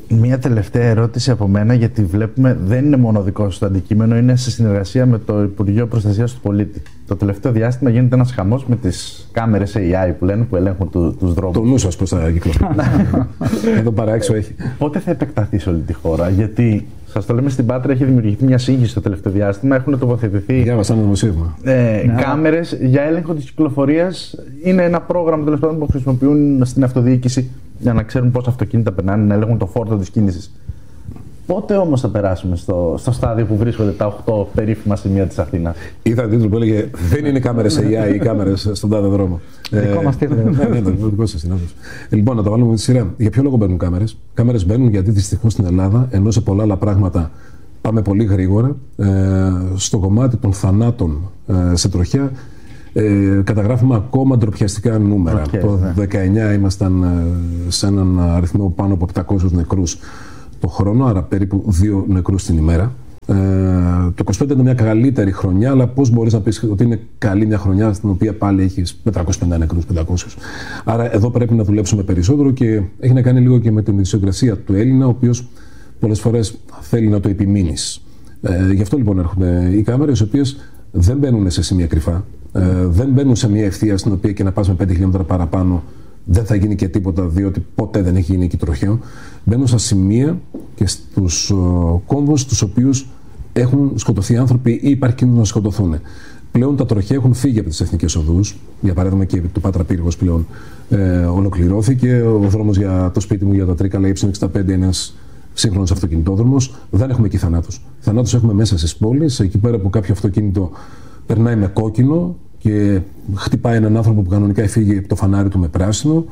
Μία τελευταία ερώτηση από μένα, γιατί βλέπουμε δεν είναι μόνο δικό σου το αντικείμενο, είναι σε συνεργασία με το Υπουργείο Προστασίας του Πολίτη. Το τελευταίο διάστημα γίνεται ένας χαμός με τις κάμερες AI που λένε, που ελέγχουν τους δρόμους. Το νου σας πώς θα κυκλοφορεί. Εδώ παράξω έχει. Πότε θα επεκταθεί σε όλη τη χώρα, γιατί σας το λέμε, στην Πάτρα έχει δημιουργηθεί μια σύγχυση το τελευταίο διάστημα. Έχουν τοποθετηθεί διάβασα ένα δημοσίευμα. Κάμερες για έλεγχο της κυκλοφορίας. Είναι ένα πρόγραμμα τέλος πάντων που χρησιμοποιούν στην αυτοδιοίκηση για να ξέρουν πόσα αυτοκίνητα περνάνε, να ελέγχουν το φόρτο της κίνησης. Πότε όμως θα περάσουμε στο στάδιο που βρίσκονται τα 8 περίφημα σημεία της Αθήνας? Είδα τίτλο που έλεγε δεν είναι κάμερες AI ή κάμερες στον τάδε δρόμο. Δικό μας τίτλο. Ναι, το δικό σας συνάδελφος. Λοιπόν, να τα βάλουμε με τη σειρά. Για ποιο λόγο μπαίνουν κάμερες? Κάμερες μπαίνουν γιατί δυστυχώς στην Ελλάδα, ενώ σε πολλά άλλα πράγματα πάμε πολύ γρήγορα, στο κομμάτι των θανάτων σε τροχιά καταγράφουμε ακόμα ντροπιαστικά νούμερα. Το 19 ήμασταν σε έναν αριθμό πάνω από 700 νεκρούς το χρόνο, άρα περίπου 2 νεκρούς την ημέρα. Το 25 ήταν μια καλύτερη χρονιά, αλλά πώς μπορείς να πεις ότι είναι καλή μια χρονιά στην οποία πάλι έχεις 450 νεκρούς, 500. Άρα εδώ πρέπει να δουλέψουμε περισσότερο και έχει να κάνει λίγο και με την ιδιοσυγκρασία του Έλληνα, ο οποίος πολλές φορές θέλει να το επιμείνεις. Γι' αυτό λοιπόν έρχονται οι κάμερες, οι οποίες δεν μπαίνουν σε σημεία κρυφά, δεν μπαίνουν σε μια ευθεία στην οποία και να πας με 5 χιλιόμετρα παραπάνω δεν θα γίνει και τίποτα, διότι ποτέ δεν έχει γίνει εκεί τροχαίο. Μπαίνουν στα σημεία και στους κόμβους στους οποίους έχουν σκοτωθεί άνθρωποι ή υπάρχει κίνδυνο να σκοτωθούν. Πλέον τα τροχαία έχουν φύγει από τις εθνικές οδούς. Για παράδειγμα, και το Πάτρα Πύργος πλέον ολοκληρώθηκε. Ο δρόμος για το σπίτι μου, για τα Τρίκαλα Y65, είναι ένας σύγχρονος αυτοκινητόδρομος. Δεν έχουμε εκεί θανάτους. Θανάτους έχουμε μέσα στις πόλεις, εκεί πέρα που κάποιο αυτοκίνητο περνάει με κόκκινο και χτυπάει έναν άνθρωπο που κανονικά έφυγε από το φανάρι του με πράσινο.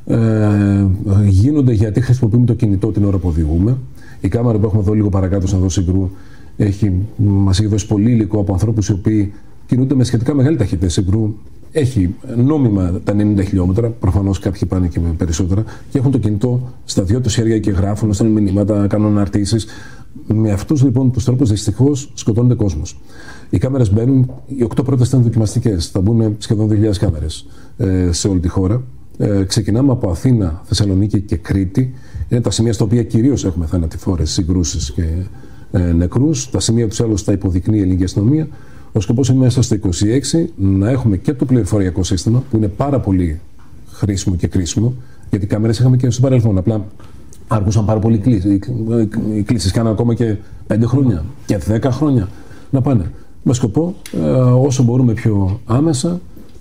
Γίνονται γιατί χρησιμοποιούμε το κινητό την ώρα που οδηγούμε. Η κάμερα που έχουμε εδώ λίγο παρακάτω, σαν εδώ Συγκρού, μας έχει δώσει πολύ υλικό από ανθρώπους οι οποίοι κινούνται με σχετικά μεγάλη ταχύτητα. Συγκρού έχει νόμιμα τα 90 χιλιόμετρα, προφανώς κάποιοι πάνε και με περισσότερα, και έχουν το κινητό στα 2 τους χέρια και γράφουν, στέλνουν μηνύματα, κάνουν αναρτήσεις. Με αυτούς λοιπόν τους τρόπους δυστυχώς σκοτώνεται κόσμος. Οι κάμερες μπαίνουν, οι 8 πρώτες ήταν δοκιμαστικές, θα μπουν σχεδόν 2.000 κάμερες σε όλη τη χώρα. Ξεκινάμε από Αθήνα, Θεσσαλονίκη και Κρήτη. Είναι τα σημεία στα οποία κυρίως έχουμε θανατηφόρες συγκρούσεις και νεκρούς. Τα σημεία τους άλλως τα υποδεικνύει η ελληνική αστυνομία. Ο σκοπός είναι μέσα στο 26 να έχουμε και το πληροφοριακό σύστημα, που είναι πάρα πολύ χρήσιμο και κρίσιμο, γιατί κάμερες είχαμε και στο παρελθόν. Απλά αργούσαν πάρα πολύ οι κλήσεις. Κάναν ακόμα και 5 χρόνια και 10 χρόνια να πάνε. Με σκοπό όσο μπορούμε πιο άμεσα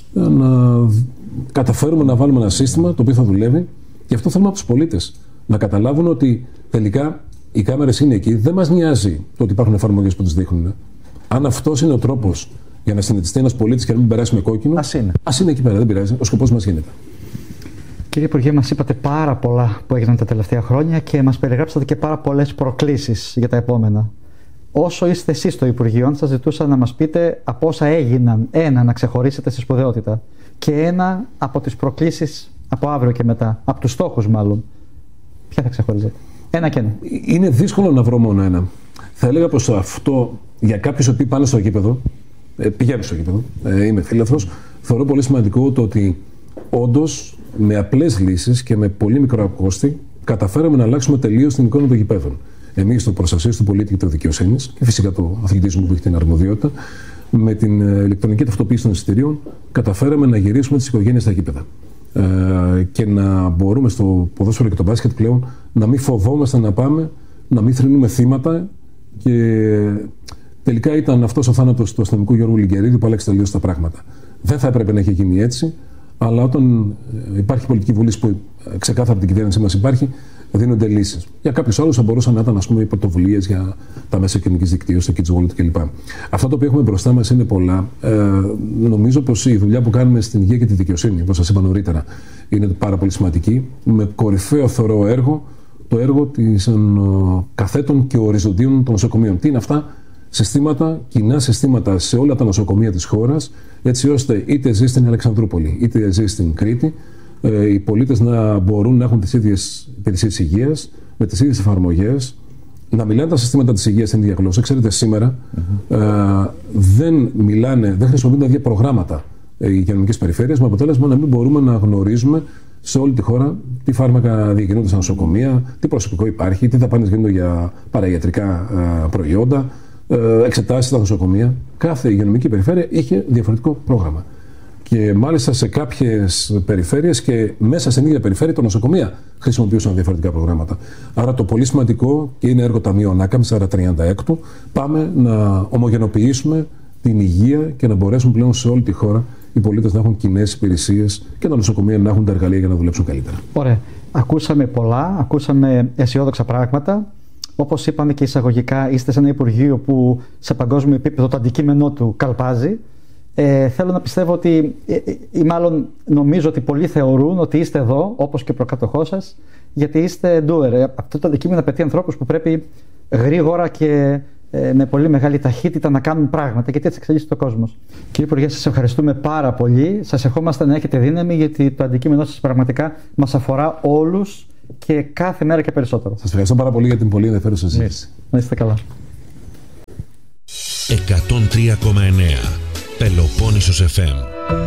να καταφέρουμε να βάλουμε ένα σύστημα το οποίο θα δουλεύει. Γι' αυτό θέλουμε από τους πολίτες να καταλάβουν ότι τελικά οι κάμερες είναι εκεί. Δεν μας νοιάζει το ότι υπάρχουν εφαρμογές που τους δείχνουν. Αν αυτός είναι ο τρόπος για να συνετιστεί ένας πολίτης και να μην περάσει με κόκκινο, ας είναι εκεί πέρα, δεν πειράζει. Ο σκοπός μας γίνεται. Κύριε Υπουργέ, μας είπατε πάρα πολλά που έγιναν τα τελευταία χρόνια και μας περιγράψατε και πάρα πολλές προκλήσεις για τα επόμενα. Όσο είστε εσείς στο Υπουργείο, σας ζητούσα να μας πείτε από όσα έγιναν, ένα να ξεχωρίσετε στη σπουδαιότητα και ένα από τις προκλήσεις από αύριο και μετά, από τους στόχους μάλλον. Ποια θα ξεχωρίζετε? Ένα και ένα. Είναι δύσκολο να βρω μόνο ένα. Θα έλεγα πως αυτό για κάποιους που πάνε στο γήπεδο, πηγαίνουν στο γήπεδο, είμαι φίλαθρος, θεωρώ πολύ σημαντικό το ότι όντως με απλές λύσεις και με πολύ μικρό κόστη καταφέραμε να αλλάξουμε τελείως την εικόνα των γηπέδων. Εμείς, το προστασία του πολίτη και το δικαιοσύνης, και φυσικά το αθλητισμό που έχει την αρμοδιότητα, με την ηλεκτρονική ταυτοποίηση των εισιτηρίων, καταφέραμε να γυρίσουμε τις οικογένειες στα γήπεδα. Και να μπορούμε στο ποδόσφαιρο και το μπάσκετ πλέον να μην φοβόμαστε να πάμε, να μην θρηνούμε θύματα. Και τελικά ήταν αυτός ο θάνατος του αστυνομικού Γιώργου Λιγκερίδη που άλλαξε τελείως τα πράγματα. Δεν θα έπρεπε να έχει γίνει έτσι, αλλά όταν υπάρχει πολιτική βούληση που ξεκάθαρα από την κυβέρνηση μας υπάρχει, δίνονται λύσεις. Για κάποιους άλλους θα μπορούσαν να ήταν, ας πούμε, οι πρωτοβουλίες για τα μέσα κοινωνικής δικτύωσης, το Kids Wallet κλπ. Αυτά τα οποία έχουμε μπροστά μας είναι πολλά. Νομίζω πως η δουλειά που κάνουμε στην υγεία και τη δικαιοσύνη, όπως σας είπα νωρίτερα, είναι πάρα πολύ σημαντική. Με κορυφαίο θεωρώ έργο το έργο των καθέτων και οριζοντίων των νοσοκομείων. Τι είναι αυτά? Συστήματα, κοινά συστήματα σε όλα τα νοσοκομεία της χώρας, έτσι ώστε είτε ζει στην Αλεξανδρούπολη είτε ζει στην Κρήτη, οι πολίτες να μπορούν να έχουν τις ίδιες υπηρεσίες υγείας, με τις ίδιες εφαρμογές, να μιλάνε τα συστήματα της υγείας στην ίδια γλώσσα. Ξέρετε, σήμερα δεν χρησιμοποιούν τα ίδια προγράμματα οι υγειονομικές περιφέρειες, με αποτέλεσμα να μην μπορούμε να γνωρίζουμε σε όλη τη χώρα τι φάρμακα διακινούνται στα νοσοκομεία, τι προσωπικό υπάρχει, τι δαπάνες γίνονται για παραϊατρικά προϊόντα, εξετάσεις στα νοσοκομεία. Κάθε υγειονομική περιφέρεια είχε διαφορετικό πρόγραμμα. Και μάλιστα σε κάποιες περιφέρειες και μέσα στην ίδια περιφέρεια τα νοσοκομεία χρησιμοποιούσαν διαφορετικά προγράμματα. Άρα το πολύ σημαντικό, και είναι έργο Ταμείου Ανάκαμψης, άρα 36, πάμε να ομογενοποιήσουμε την υγεία και να μπορέσουν πλέον σε όλη τη χώρα οι πολίτες να έχουν κοινές υπηρεσίες και τα νοσοκομεία να έχουν τα εργαλεία για να δουλέψουν καλύτερα. Ωραία. Ακούσαμε πολλά, ακούσαμε αισιόδοξα πράγματα. Όπως είπαμε και εισαγωγικά, είστε σε ένα Υπουργείο που σε παγκόσμιο επίπεδο το αντικείμενό του καλπάζει. Θέλω να πιστεύω ότι, ή μάλλον νομίζω ότι πολλοί θεωρούν ότι είστε εδώ, όπως και προκατοχός σας, γιατί είστε doer. Αυτό το αντικείμενο απαιτεί ανθρώπους που πρέπει γρήγορα και με πολύ μεγάλη ταχύτητα να κάνουν πράγματα, γιατί έτσι εξελίσσεται ο κόσμος. Κύριε Υπουργέ, σας ευχαριστούμε πάρα πολύ. Σας ευχόμαστε να έχετε δύναμη, γιατί το αντικείμενό σας πραγματικά μας αφορά όλους και κάθε μέρα και περισσότερο. Σας ευχαριστώ πάρα πολύ για την πολύ ενδιαφέρουσα συζήτηση. Να είστε καλά. 103,9 Πελοπόννησος FM.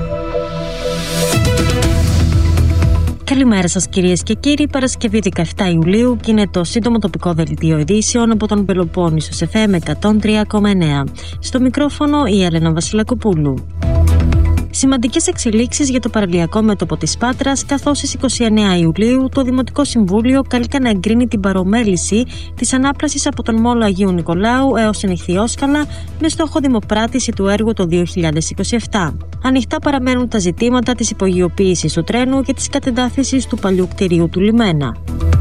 Καλημέρα σας κυρίες και κύριοι. Παρασκευή 17 Ιουλίου και είναι το σύντομο τοπικό δελτίο ειδήσεων από τον Πελοπόννησος FM 103,9. Στο μικρόφωνο η Έλενα Βασιλακοπούλου. Σημαντικές εξελίξεις για το παραλιακό μέτωπο της Πάτρας, καθώς στις 29 Ιουλίου το Δημοτικό Συμβούλιο καλείται να εγκρίνει την παρομέληση της ανάπλασης από τον Μόλο Αγίου Νικολάου έως την Ιχθυόσκαλα με στόχο δημοπράτηση του έργου το 2027. Ανοιχτά παραμένουν τα ζητήματα της υπογειοποίησης του τρένου και της κατεδάφισης του παλιού κτηρίου του λιμένα.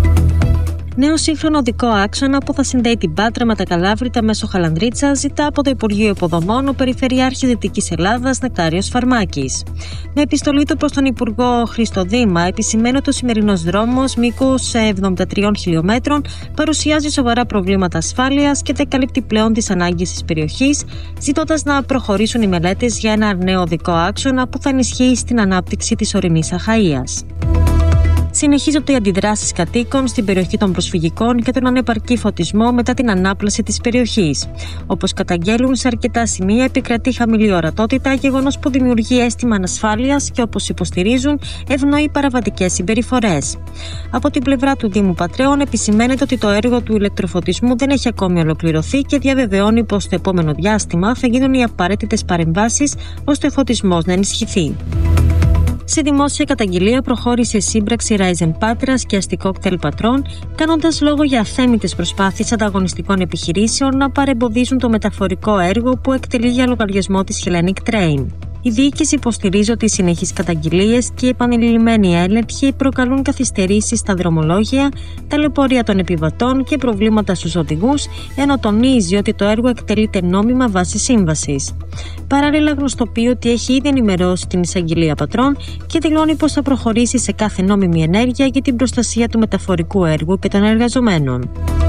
Νέο σύγχρονο οδικό άξονα που θα συνδέει την Πάτρα με τα Καλάβρητα μέσω Χαλανδρίτσα ζητά από το Υπουργείο Υποδομών ο Περιφερειάρχης Δυτικής Ελλάδας Νεκτάριος Φαρμάκης. Με επιστολή του προς τον Υπουργό Χρήστο Δήμα, επισημαίνει ότι ο σημερινός δρόμος μήκους 73 χιλιόμετρων παρουσιάζει σοβαρά προβλήματα ασφάλειας και δεν καλύπτει πλέον τις ανάγκες της περιοχής, ζητώντας να προχωρήσουν οι μελέτες για ένα νέο οδικό άξονα που θα ενισχύσει την ανάπτυξη της ορεινής Αχαΐας. Συνεχίζονται οι αντιδράσεις κατοίκων στην περιοχή των προσφυγικών και τον ανεπαρκή φωτισμό μετά την ανάπλαση της περιοχής. Όπως καταγγέλουν, σε αρκετά σημεία επικρατεί χαμηλή ορατότητα, γεγονός που δημιουργεί αίσθημα ανασφάλειας και, όπως υποστηρίζουν, ευνοεί παραβατικές συμπεριφορές. Από την πλευρά του Δήμου Πατρέων επισημαίνεται ότι το έργο του ηλεκτροφωτισμού δεν έχει ακόμη ολοκληρωθεί και διαβεβαιώνει πως στο επόμενο διάστημα θα γίνουν οι απαραίτητες παρεμβάσεις ώστε ο φωτισμός να ενισχυθεί. Σε δημόσια καταγγελία προχώρησε σύμπραξη Rise Πάτρας και Αστικόκτελ Πατρών, κάνοντας λόγο για αθέμητες προσπάθειες ανταγωνιστικών επιχειρήσεων να παρεμποδίσουν το μεταφορικό έργο που εκτελεί για λογαριασμό της Hellenic Train. Η διοίκηση υποστηρίζει ότι οι συνεχείς καταγγελίες και οι επανειλημμένοι έλεγχοι προκαλούν καθυστερήσεις στα δρομολόγια, ταλαιπωρία των επιβατών και προβλήματα στους οδηγούς, ενώ τονίζει ότι το έργο εκτελείται νόμιμα βάσει σύμβασης. Παράλληλα, γνωστοποιεί ότι έχει ήδη ενημερώσει την εισαγγελία Πατρών και δηλώνει πως θα προχωρήσει σε κάθε νόμιμη ενέργεια για την προστασία του μεταφορικού έργου και των εργαζομένων.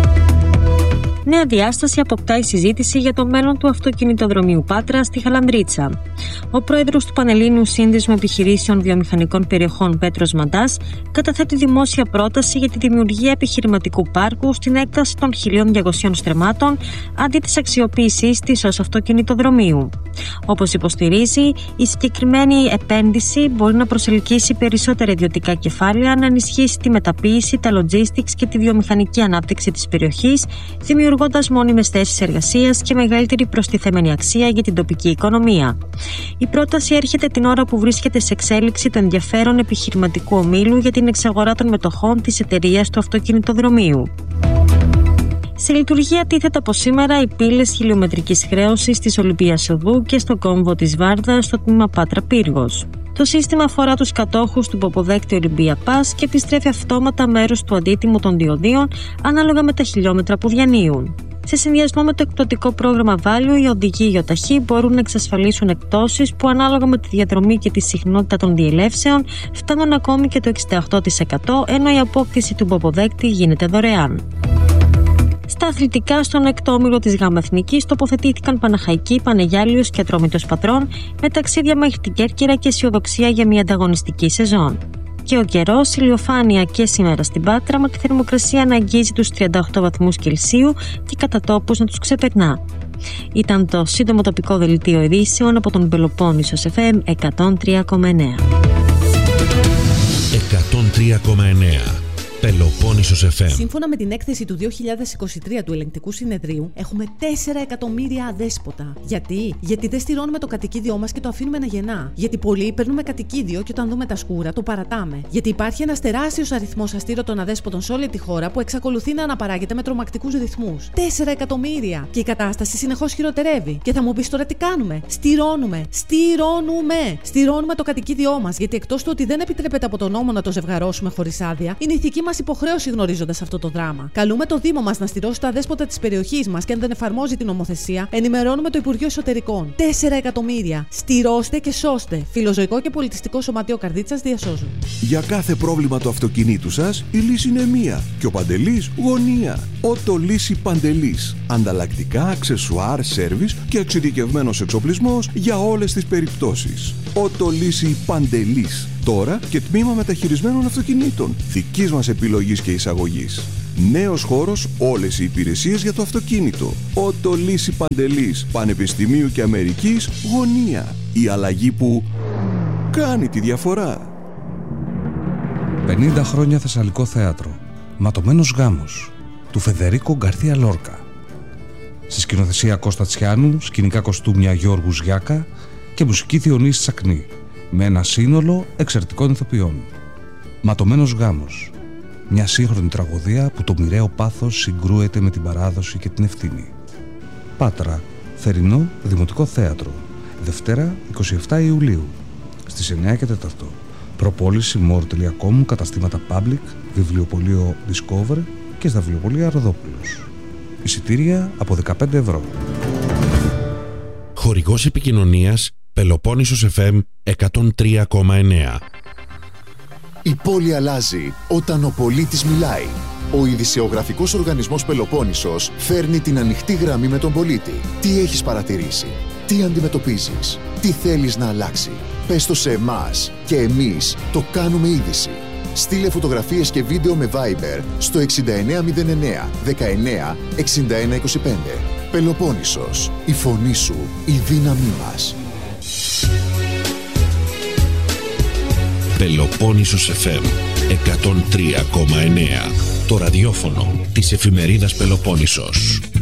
Νέα διάσταση αποκτά η συζήτηση για το μέλλον του αυτοκινητοδρομίου Πάτρα στη Χαλανδρίτσα. Ο πρόεδρος του Πανελλήνιου Σύνδεσμου Επιχειρήσεων Βιομηχανικών Περιοχών, Πέτρος Μαντάς, καταθέτει δημόσια πρόταση για τη δημιουργία επιχειρηματικού πάρκου στην έκταση των 1.200 στρεμμάτων αντί της αξιοποίησής της ως αυτοκινητοδρομίου. Όπως υποστηρίζει, η συγκεκριμένη επένδυση μπορεί να προσελκύσει περισσότερα ιδιωτικά κεφάλαια, να ενισχύσει τη μεταποίηση, τα logistics και τη βιομηχανική ανάπτυξη της περιοχής, δημιουργώντας μόνιμες θέσεις εργασίας και μεγαλύτερη προστιθέμενη αξία για την τοπική οικονομία. Η πρόταση έρχεται την ώρα που βρίσκεται σε εξέλιξη το ενδιαφέρον επιχειρηματικού ομίλου για την εξαγορά των μετοχών της εταιρείας του αυτοκινητοδρομίου. Σε λειτουργία τίθεται από σήμερα οι πύλες χιλιομετρικής χρέωσης της Ολυμπίας Οδού και στο κόμβο της Βάρδας στο τμήμα Πάτρα Πύργος. Το σύστημα αφορά τους κατόχους του υποποδέκτη Ολυμπία Πας και επιστρέφει αυτόματα μέρος του αντίτιμου των διοδίων ανάλογα με τα χιλιόμετρα που διανύουν. Σε συνδυασμό με το εκπτωτικό πρόγραμμα Value, οι οδηγοί ΙΟΤΑΧΗ μπορούν να εξασφαλίσουν εκπτώσεις που ανάλογα με τη διαδρομή και τη συχνότητα των διελεύσεων φτάνουν ακόμη και το 68%, ενώ η απόκτηση του υποποδέκτη γίνεται δωρεάν. Στα αθλητικά, στον έκτο όμιλο της ΓΑΜΑ Εθνικής τοποθετήθηκαν Παναχαϊκή, Πανεγιάλιος και Ατρόμητος Πατρών με ταξίδια μέχρι την Κέρκυρα και αισιοδοξία για μια ανταγωνιστική σεζόν. Και ο καιρός, ηλιοφάνεια και σήμερα στην Πάτρα, με τη θερμοκρασία να αγγίζει τους 38 βαθμούς Κελσίου και κατά τόπους να τους ξεπερνά. Ήταν το σύντομο τοπικό δελτίο ειδήσεων από τον Πελοπόννησος FM 103,9. 103,9. Πελοπόννησος FM. Σύμφωνα με την έκθεση του 2023 του Ελεγκτικού Συνεδρίου, έχουμε 4 εκατομμύρια αδέσποτα. Γιατί δεν στηρώνουμε το κατοικίδιό μας και το αφήνουμε να γεννά. Γιατί πολλοί παίρνουμε κατοικίδιο και όταν δούμε τα σκούρα το παρατάμε. Γιατί υπάρχει ένας τεράστιος αριθμός αστήρωτων αδέσποτων σε όλη τη χώρα που εξακολουθεί να αναπαράγεται με τρομακτικούς ρυθμούς. 4 εκατομμύρια! Και η κατάσταση συνεχώς χειροτερεύει. Και θα μου πεις τώρα τι κάνουμε. Στηρώνουμε το κατοικίδιό μας. Γιατί εκτός του ότι δεν επιτρέπεται από τον νόμο να το ζευγαρώσουμε χωρίς άδεια, είναι ηθική μας υποχρέωση γνωρίζοντας αυτό το δράμα. Καλούμε το Δήμο μας να στηρώσει τα αδέσποτα της περιοχής μας και αν δεν εφαρμόζει την νομοθεσία, ενημερώνουμε το Υπουργείο Εσωτερικών. 4 εκατομμύρια! Στηρώστε και σώστε. Φιλοζωικό και πολιτιστικό σωματείο Καρδίτσας διασώζουν. Για κάθε πρόβλημα του αυτοκινήτου σας, η λύση είναι μία. Και ο Παντελής γωνία. Ότο Λύση Παντελής. Ανταλλακτικά, αξεσουάρ, σέρβις και εξειδικευμένος εξοπλισμός για όλες τις περιπτώσεις. Ότο Λύση Παντελής. Τώρα και τμήμα μεταχειρισμένων αυτοκινήτων. Δικής μας επιλογής και εισαγωγής. Νέος χώρος, όλες οι υπηρεσίες για το αυτοκίνητο. Ότο Λύση Παντελής. Πανεπιστημίου και Αμερικής γωνία. Η αλλαγή που κάνει τη διαφορά. 50 χρόνια Θεσσαλικό θέατρο. Ματωμένος γάμος. Του Φεδερίκο Γκαρθία Λόρκα. Στη σκηνοθεσία Κώστα Τσιάνου, σκηνικά κοστούμια Γιώργου Γιάκα και μουσική Διονύση Τσακνή. Με ένα σύνολο εξαιρετικών ηθοποιών. Ματωμένος γάμος. Μια σύγχρονη τραγωδία που το μοιραίο πάθος συγκρούεται με την παράδοση και την ευθύνη. Πάτρα, θερινό Δημοτικό Θέατρο. Δευτέρα 27 Ιουλίου στις 9 και 4. Προπόληση more.com, καταστήματα Public, βιβλιοπωλείο Discover και στα βιβλιοπωλεία Ροδόπουλος. Εισιτήρια από 15 ευρώ. Χορηγός επικοινωνίας Πελοπόννησος FM 103,9. Η πόλη αλλάζει όταν ο πολίτης μιλάει. Ο ειδησεογραφικός οργανισμός Πελοπόννησος φέρνει την ανοιχτή γραμμή με τον πολίτη. Τι έχεις παρατηρήσει, τι αντιμετωπίζεις, τι θέλεις να αλλάξει. Πες το σε εμάς και εμείς το κάνουμε είδηση. Στείλε φωτογραφίες και βίντεο με Viber στο 6909 19 61 25. Πελοπόννησος, η φωνή σου, η δύναμή μας. Πελοπόννησος FM 103,9. Το ραδιόφωνο της εφημερίδας Πελοπόννησος.